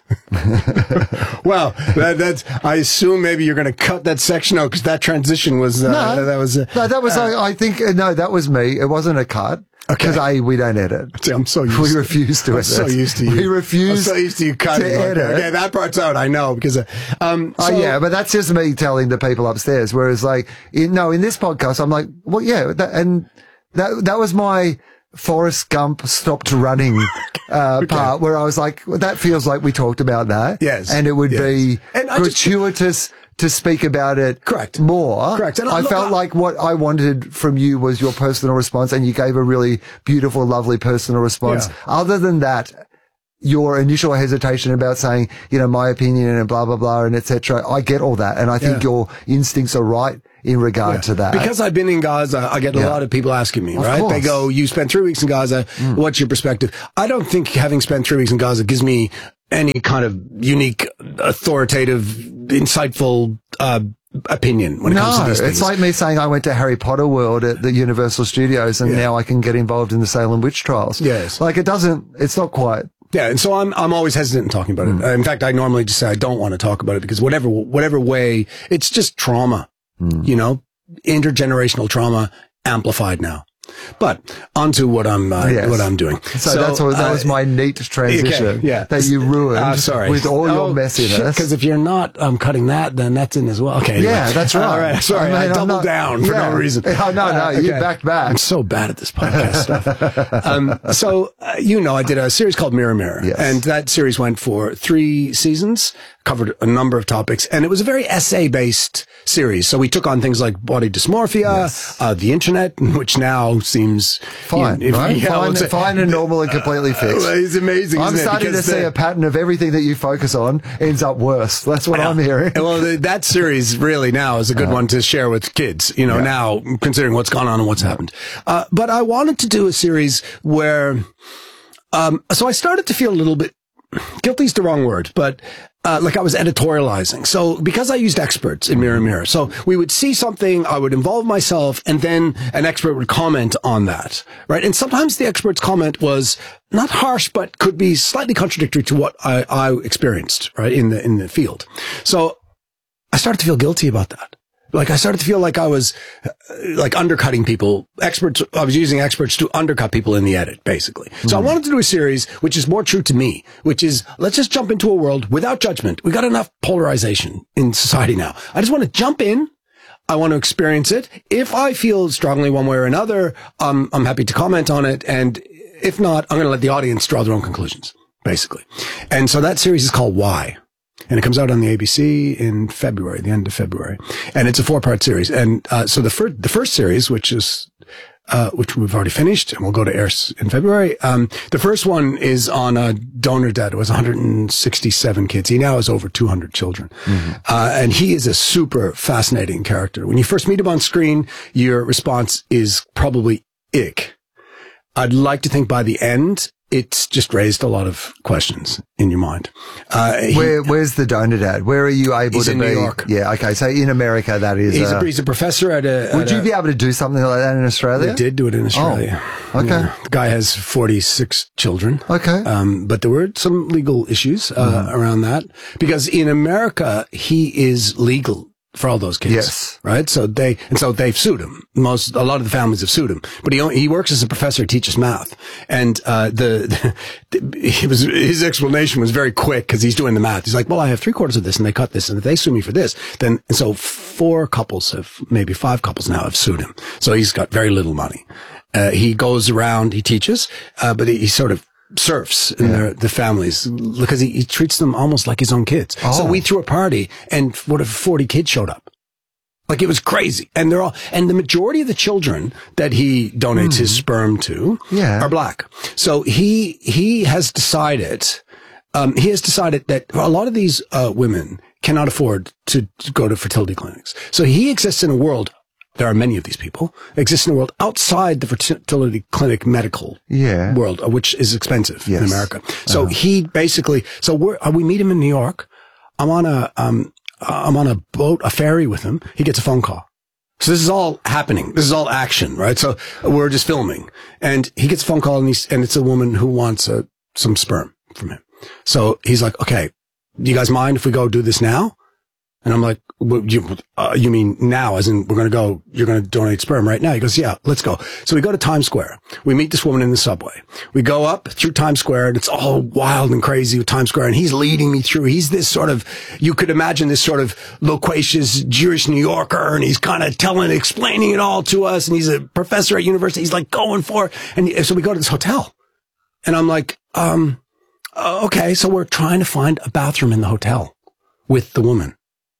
that's, well, that, that's, I assume maybe you're going to cut that section out because that transition was, uh, no, that was, uh, no, that was, uh, I, I think, uh, no, that was me. It wasn't a cut. Okay. Because A, we don't edit. See, I'm so used we to refuse to I'm edit. so used to you. We refuse I'm so used to you cutting. to edit. Okay, that part's out, I know, because, uh, um, Oh, so, yeah, but that's just me telling the people upstairs. Whereas, like, in, no, in this podcast, I'm like, well, yeah, that, and that, that was my Forrest Gump stopped running, uh, okay. part where I was like, well, that feels like we talked about that. Yes. And it would yes. be and gratuitous just, to speak about it. Correct. More. Correct. And I, I look, felt I, like what I wanted from you was your personal response, and you gave a really beautiful, lovely personal response. Yeah. Other than that, your initial hesitation about saying, you know, my opinion and blah, blah, blah, and et cetera. I get all that. And I think yeah. your instincts are right in regard yeah. to that. Because I've been in Gaza, I get a yeah. lot of people asking me, of right? Course. They go, you spent three weeks in Gaza. Mm. What's your perspective? I don't think having spent three weeks in Gaza gives me any kind of unique, authoritative, insightful, uh, opinion when it no, comes to these things. It's like me saying I went to Harry Potter World at the Universal Studios and yeah. now I can get involved in the Salem witch trials. Yes. Like it doesn't, it's not quite. Yeah, and so I'm I'm always hesitant in talking about mm. it. In fact, I normally just say I don't want to talk about it because whatever whatever way, it's just trauma, mm. you know, intergenerational trauma amplified now. But onto what I'm uh, yes. what I'm doing. So, so that's what, that uh, was my neat transition. Okay, yeah. that you ruined. Uh, sorry. With all oh, your messiness. Because if you're not um, cutting that, then that's in as well. Okay. Anyway. Yeah, that's right. All right. Sorry, I, mean, I doubled not, yeah. down for no reason. Oh, no, no, uh, you okay. backed back. I'm so bad at this podcast stuff. um, so uh, you know, I did a series called Mirror Mirror, yes. and that series went for three seasons. Covered a number of topics, and it was a very essay-based series. So we took on things like body dysmorphia, yes. uh, the internet, which now seems fine, you know, right? Yeah, fine, well, fine and normal and completely fixed. Uh, it's amazing. I'm isn't starting it? to see the, a pattern of everything that you focus on ends up worse. That's what I'm hearing. Well, the, that series really now is a good uh, one to share with kids. You know, yeah. now considering what's gone on and what's yeah. happened. Uh, but I wanted to do a series where, um, so I started to feel a little bit guilty is the wrong word, but uh, like I was editorializing. So because I used experts in Mirror Mirror, so we would see something, I would involve myself, and then an expert would comment on that, right? And sometimes the expert's comment was not harsh, but could be slightly contradictory to what I, I experienced, right, in the in the field. So I started to feel guilty about that. Like I started to feel like I was uh, like undercutting people, experts. I was using experts to undercut people in the edit, basically. Mm. So I wanted to do a series which is more true to me, which is let's just jump into a world without judgment. We got enough polarization in society now. I just want to jump in. I want to experience it. If I feel strongly one way or another, um, I'm happy to comment on it. And if not, I'm going to let the audience draw their own conclusions, basically. And so that series is called Why. And it comes out on the A B C in February, the end of February. And it's a four-part series. And uh, so the first the first series, which is uh which we've already finished, and we'll go to air in February. Um the first one is on a donor debt. It was one hundred sixty-seven kids. He now has over two hundred children. Mm-hmm. Uh and he is a super fascinating character. When you first meet him on screen, your response is probably ick. I'd like to think by the end, it's just raised a lot of questions in your mind. Uh, he, Where, where's the donor dad? Where are you able he's to in be? New York. Yeah. Okay. So in America, that is, he's, uh, a, he's a professor at a, would at you a, be able to do something like that in Australia? They did do it in Australia. Oh, okay. Yeah. The guy has forty-six children. Okay. Um, but there were some legal issues, uh, mm. around that because in America, he is legal for all those kids. Yes. Right? So they, and so they've sued him. Most, a lot of the families have sued him, but he, only, he works as a professor, teaches math. And, uh, the, the he was, his explanation was very quick because he's doing the math. He's like, well, I have three quarters of this and they cut this. And if they sue me for this, then, and so four couples have, maybe five couples now have sued him. So he's got very little money. Uh, he goes around, he teaches, uh, but he, he sort of, surfs in yeah. their, the families because he, he treats them almost like his own kids. Oh. So we threw a party and what if forty kids showed up? Like it was crazy. And they're all, and the majority of the children that he donates mm. his sperm to yeah. are black. So he, he has decided, um, he has decided that a lot of these, uh, women cannot afford to, to go to fertility clinics. So he exists in a world. There are many of these people exist in the world outside the fertility clinic medical yeah. world, which is expensive yes. in America. So uh-huh. he basically, so we're, uh, we meet him in New York. I'm on a, um, I'm on a boat, a ferry with him. He gets a phone call. So this is all happening. This is all action, right? So we're just filming, and he gets a phone call, and he's, and it's a woman who wants uh, some sperm from him. So he's like, okay, do you guys mind if we go do this now? And I'm like, well, you, uh, you mean now, as in we're going to go, you're going to donate sperm right now? He goes, yeah, let's go. So we go to Times Square. We meet this woman in the subway. We go up through Times Square, and it's all wild and crazy with Times Square. And he's leading me through. He's this sort of, you could imagine this sort of loquacious Jewish New Yorker. And he's kind of telling, explaining it all to us. And he's a professor at university. He's like going for it. And so we go to this hotel, and I'm like, um, okay. So we're trying to find a bathroom in the hotel with the woman.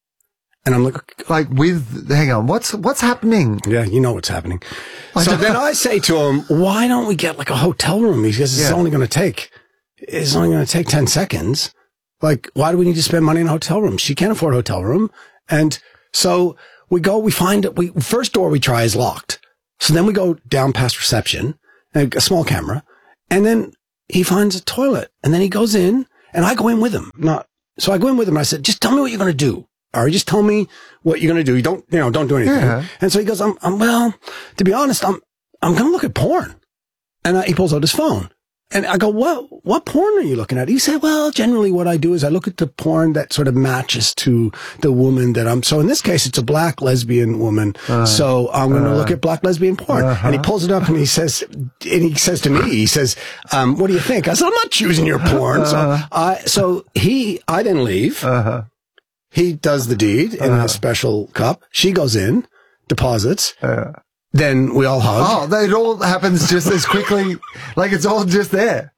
And I'm like, like with, hang on, what's, what's happening? Yeah, you know what's happening. So then I say to him, why don't we get like a hotel room? He says, it's yeah. only going to take, it's only going to take ten seconds. Like, why do we need to spend money in a hotel room? She can't afford a hotel room. And so we go, we find it. We, first door we try is locked. So then we go down past reception, a small camera, and then he finds a toilet, and then he goes in, and I go in with him. Not, so I go in with him, and I said, just tell me what you're going to do. Or just tell me what you're going to do. You don't, you know, don't do anything. Yeah. And so he goes, I'm, I'm, well, to be honest, I'm, I'm going to look at porn. And I, he pulls out his phone. And I go, what, what porn are you looking at? He said, well, generally what I do is I look at the porn that sort of matches to the woman that I'm, so in this case, it's a black lesbian woman. Uh, so I'm going to uh, look at black lesbian porn. Uh-huh. And he pulls it up and he says, and he says to me, he says, um, what do you think? I said, I'm not choosing your porn. So I, so he, I then leave. Uh-huh. He does the deed in uh, a special cup. She goes in, deposits. Uh, then we all hug. Oh, it all happens just as quickly. Like it's all just there.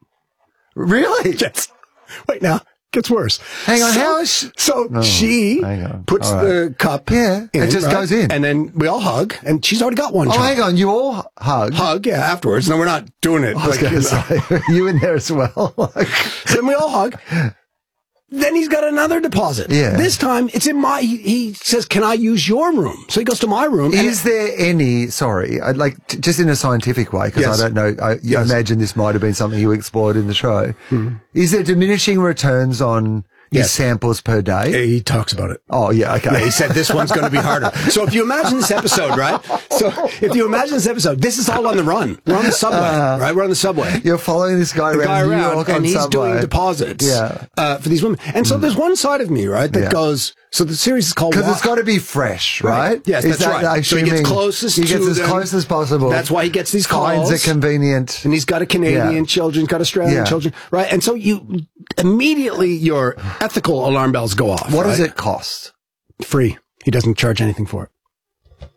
Really? Yes. Wait, now, gets worse. Hang on, so, how is she? So oh, she puts right. the cup yeah, in. It just right? goes in. And then we all hug, and she's already got one Oh, child. hang on, you all hug? Hug, yeah, afterwards. No, we're not doing it. I was like, you, say, you in there as well. So then we all hug. Then he's got another deposit. Yeah. This time it's in my, he, he says, can I use your room? So he goes to my room. Is there any, sorry, I'd like, t- just in a scientific way, because yes. I don't know, I yes. imagine this might have been something you explored in the show. Mm-hmm. Is there diminishing returns on his yes. samples per day? Yeah, he talks about it. Oh, yeah, okay. Yeah, he said this one's going to be harder. So if you imagine this episode, right? So if you imagine this episode, this is all on the run. We're on the subway, uh, right? We're on the subway. You're following this guy the around guy New around, York and on he's subway. doing deposits yeah. uh, for these women. And so mm. there's one side of me, right, that yeah. goes, so the series is called Because it's got to be fresh, right? right. Yes, is that's that, right. So he gets closest he gets to as them. close as possible. That's why he gets these calls. Finds it convenient. And he's got a Canadian yeah. children, got Australian yeah. children, right? And so you, immediately your ethical alarm bells go off. What right? does it cost? Free. He doesn't charge anything for it.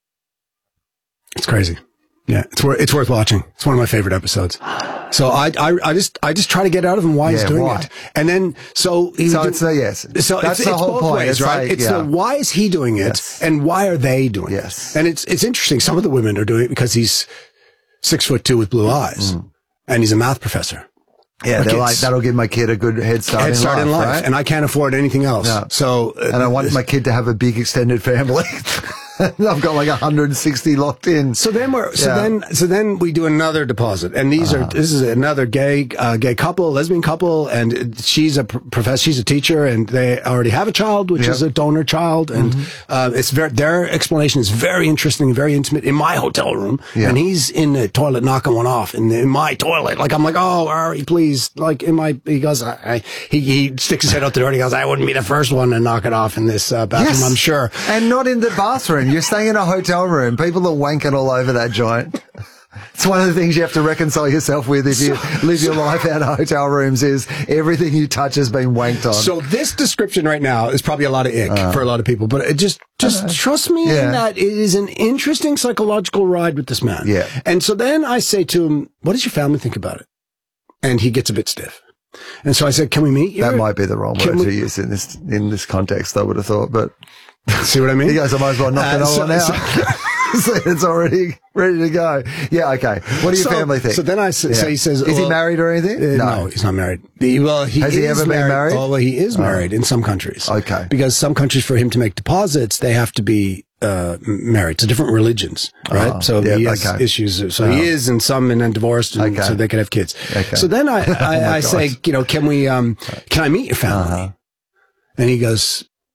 It's crazy. Yeah, it's worth it's worth watching. It's one of my favorite episodes. So I I, I just I just try to get out of him why yeah, he's doing why? it, and then so he so do, it's a yes. So that's it's, the it's whole both point. ways, it's right? like, it's yeah. the why is he doing it, yes. and why are they doing yes. it? And it's it's interesting. Some of the women are doing it because he's six foot two with blue eyes, mm. and he's a math professor. Yeah, like they're like, that'll give my kid a good head start, head in, start life, in life, right? And I can't afford anything else. No. So, uh, and I want my kid to have a big extended family. I've got like one hundred sixty locked in. So then we're, so yeah. then, so then we do another deposit. And these uh-huh. are, this is another gay, uh, gay couple, lesbian couple. And she's a professor, she's a teacher, and they already have a child, which yep. is a donor child. And, mm-hmm. uh, it's very, their explanation is very interesting, very intimate in my hotel room. Yeah. And he's in the toilet knocking one off in, the, in my toilet. Like, I'm like, oh, Ari, please. Like, in my, he goes, I, I, he, he sticks his head out the door and he goes, I wouldn't be the first one to knock it off in this, uh, bathroom, yes. I'm sure. And not in the bathroom. You're staying in a hotel room. People are wanking all over that joint. It's one of the things you have to reconcile yourself with if you so, live your life out of hotel rooms is everything you touch has been wanked on. So this description right now is probably a lot of ick uh, for a lot of people, but it just, just uh, trust me yeah. in that it is an interesting psychological ride with this man. Yeah. And so then I say to him, what does your family think about it? And he gets a bit stiff. And so I said, can we meet you? That might be the wrong word we, to use in this, in this context, I would have thought, but. See what I mean? He goes, I might as well knock uh, it so, on out. So, so it's already ready to go. Yeah, okay. What do your so, family think? So then I say, yeah. so he says, is well, he married or anything? Uh, no. no, he's not married. He, well, he Has is he ever married. been married? Oh, well, he is married oh. in some countries. Okay. Because some countries, for him to make deposits, they have to be uh married to different religions, right? Oh, so yeah, he has okay. issues. So oh. he is in some and then divorced, and okay. so they could have kids. Okay. So then I, I, oh I say, you know, can we, um, can I meet your family? Uh-huh. And he goes,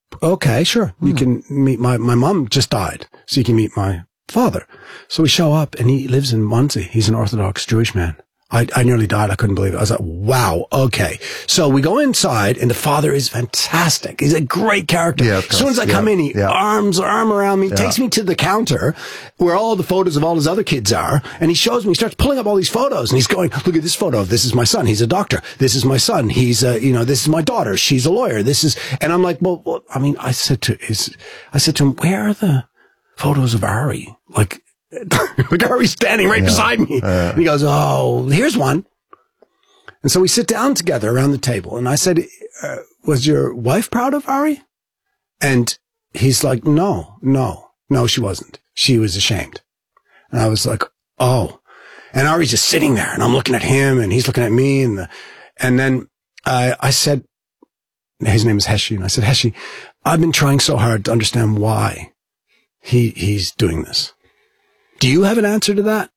okay, sure. You Hmm. can meet my, my mom just died, so you can meet my father. So we show up and he lives in Muncie. He's an Orthodox Jewish man. I, I nearly died. I couldn't believe it. I was like, wow, okay. So we go inside and the father is fantastic. He's a great character. Yeah, of as soon as I course. come Yeah. in, he Yeah. arms, arm around me, Yeah. takes me to the counter where all the photos of all his other kids are. And he shows me, he starts pulling up all these photos and he's going, look at this photo. This is my son. He's a doctor. This is my son. He's uh, you know, this is my daughter. She's a lawyer. This is, and I'm like, well, well I mean, I said to his, I said to him, where are the photos of Ari? Like, like Ari's standing right Yeah. beside me. Uh, and he goes, oh, here's one. And so we sit down together around the table. And I said, uh, was your wife proud of Ari? And he's like, no, no, no, she wasn't. She was ashamed. And I was like, oh. And Ari's just sitting there and I'm looking at him and he's looking at me. And the, and then I, I said, his name is Heshi. And I said, Heshi, I've been trying so hard to understand why he, he's doing this. Do you have an answer to that?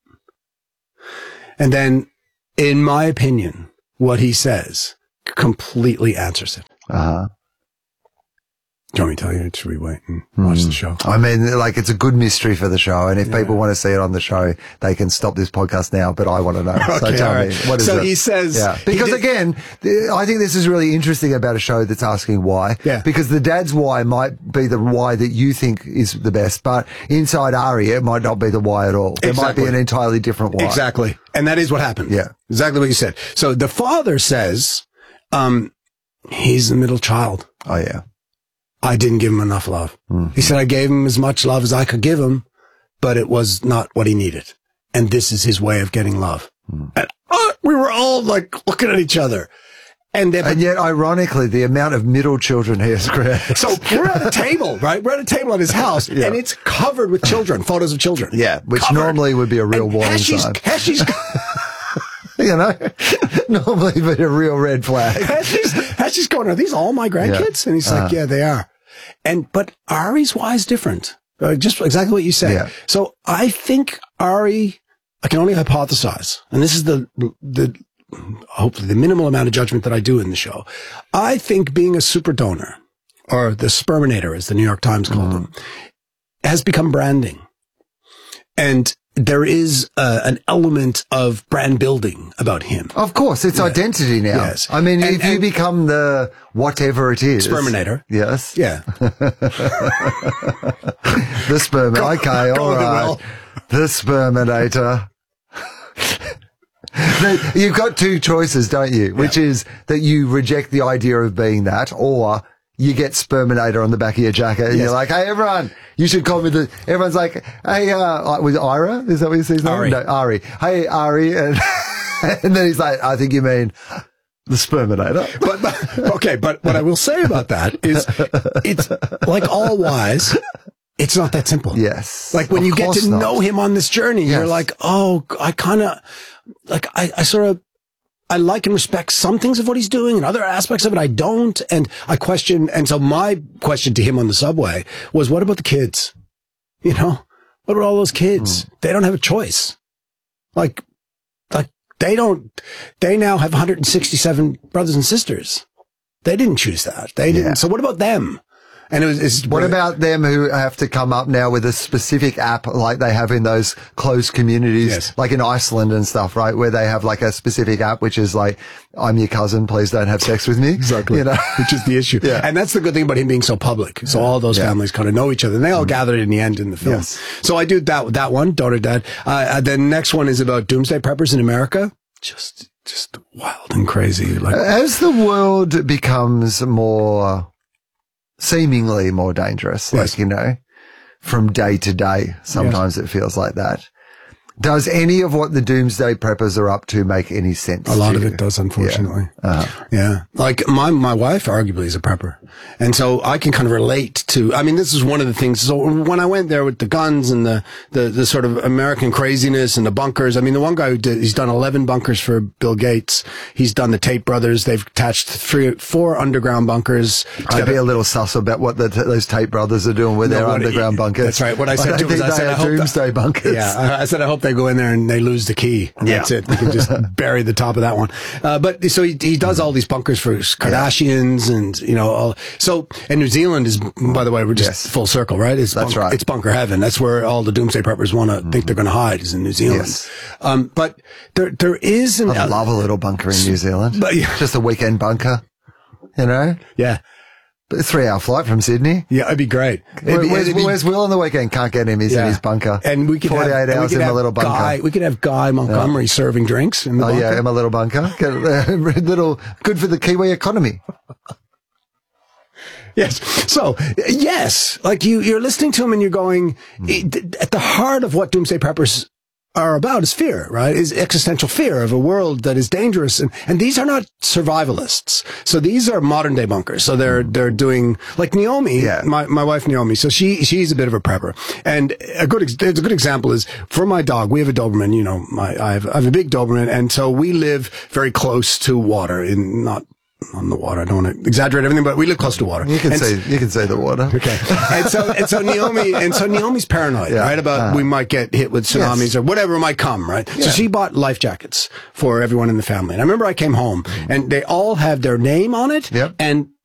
And then, in my opinion, what he says completely answers it. Uh-huh. Do you want me to tell you? Should we wait and watch Mm. the show? I mean, like, it's a good mystery for the show. And if Yeah. people want to see it on the show, they can stop this podcast now, but I want to know. so Okay, tell all right. me, what is so it? he says, Yeah. he Because did- again, th- I think this is really interesting about a show that's asking why. Yeah. Because the dad's why might be the why that you think is the best, but inside Ari, it might not be the why at all. There might Exactly. be an entirely different why. Exactly. And that is what happened. Yeah. Exactly what you said. So the father says, um, he's the middle child. Oh, yeah. I didn't give him enough love. Mm. He said, I gave him as much love as I could give him, but it was not what he needed. And this is his way of getting love. Mm. And uh, we were all like looking at each other. And, then, And yet, ironically, the amount of middle children he has created. so we're at a table, right? We're at a table at his house Yeah. and it's covered with children, photos of children. Yeah, which Covered. normally would be a real And warning Heshi's, sign. Heshi's, You know, normally be a real red flag. Heshi's, Heshi's going, are these all my grandkids? And he's like, Uh-huh. yeah, they are. And, but Ari's why is different. Uh, just exactly what you said. Yeah. So I think Ari, I can only hypothesize, and this is the, the, hopefully the minimal amount of judgment that I do in the show. I think being a super donor, or the sperminator, as the New York Times called Mm-hmm. him, has become branding. And there is uh, an element of brand building about him. Of course, it's identity now. Yes. I mean, And- if you and- become the whatever it is. Sperminator. Yes. Yeah. The sperm. Okay, go all with it, right. Will. The sperminator. Now, you've got two choices, don't you? Which is that you reject the idea of being that, or you get sperminator on the back of your jacket and Yes. you're like, hey, everyone, you should call me the, everyone's like, hey, uh, was it Ira? Is that what you say his name? Ari. No, Ari. Hey, Ari. And, and then he's like, I think you mean the sperminator. But, but okay, but what I will say about that is it's like all wise. It's not that simple. Yes. Like when Of you get course to not. know him on this journey, Yes. you're like, oh, I kind of like, I, I sort of, I like and respect some things of what he's doing and other aspects of it I don't. And I question. And so my question to him on the subway was, what about the kids? You know, what about all those kids? Hmm. They don't have a choice. Like, like they don't, they now have one hundred sixty-seven brothers and sisters. They didn't choose that. They didn't. Yeah. So what about them? And it was, it's What about them who have to come up now with a specific app like they have in those closed communities, Yes. like in Iceland and stuff, right? Where they have like a specific app, which is like, I'm your cousin, please don't have sex with me. Exactly. You know? Which is the issue. Yeah. And that's the good thing about him being so public. So all those Yeah. families kind of know each other and they all gathered in the end in the film. Yes. So I do that, that one, daughter, dad. Uh, the next one is about doomsday preppers in America. Just, just wild and crazy. Like, As the world becomes more, seemingly more dangerous, Yes. like, you know, from day to day, sometimes it feels like that. Does any of what the doomsday preppers are up to make any sense? a lot to of you? it does, unfortunately. Uh-huh. Yeah. Like my, my wife arguably is a prepper. And so I can kind of relate to, I mean, this is one of the things. So when I went there with the guns and the, the, the sort of American craziness and the bunkers, I mean, the one guy who did, he's done eleven bunkers for Bill Gates. He's done the Tate brothers. They've attached three, four underground bunkers. I'd be a little sus about what the, those Tate brothers are doing with No, their what- underground bunkers. That's right. What I said I to him don't is I think said, they I are hope that- doomsday bunkers. Yeah. I I said, I hope they they go in there and they lose the key. And Yeah. That's it. They can just bury the top of that one. Uh, but so he, he does all these bunkers for Kardashians yeah. and, you know, all, so, and New Zealand is, by the way, we're just yes. full circle, right? It's That's bunker, right. It's bunker heaven. That's where all the doomsday preppers want to mm. think they're going to hide, is in New Zealand. Yes. Um, but there, there is an, I love a little bunker in New Zealand. But, yeah. Just a weekend bunker, you know? Yeah. A three-hour flight from Sydney. Yeah, it'd be great. Where, be, where's, be, where's Will on the weekend? Can't get him. He's yeah. in his bunker. And we could forty-eight have, hours we could in have my little bunker. Guy, we could have Guy Montgomery yeah. serving drinks in the oh, bunker. yeah, in my little bunker. Get a little good for the Kiwi economy. Yes. So, yes, like you, you're listening to him and you're going, mm. at the heart of what doomsday preppers are about is fear, right? Is existential fear of a world that is dangerous. And, and these are not survivalists. So these are modern day bunkers. So they're, they're doing, like Naomi, yeah. my, my wife Naomi. So she, she's a bit of a prepper. And a good, a good example is for my dog, we have a Doberman, you know, my, I have, I have a big Doberman. And so we live very close to water in not, on the water. I don't want to exaggerate everything, but we live close to water. You can and say you can say the water. Okay. and so and so Naomi and so Naomi's paranoid, yeah. right? About uh, we might get hit with tsunamis yes. or whatever might come, right? Yeah. So she bought life jackets for everyone in the family. And I remember I came home and they all had their name on it yep. and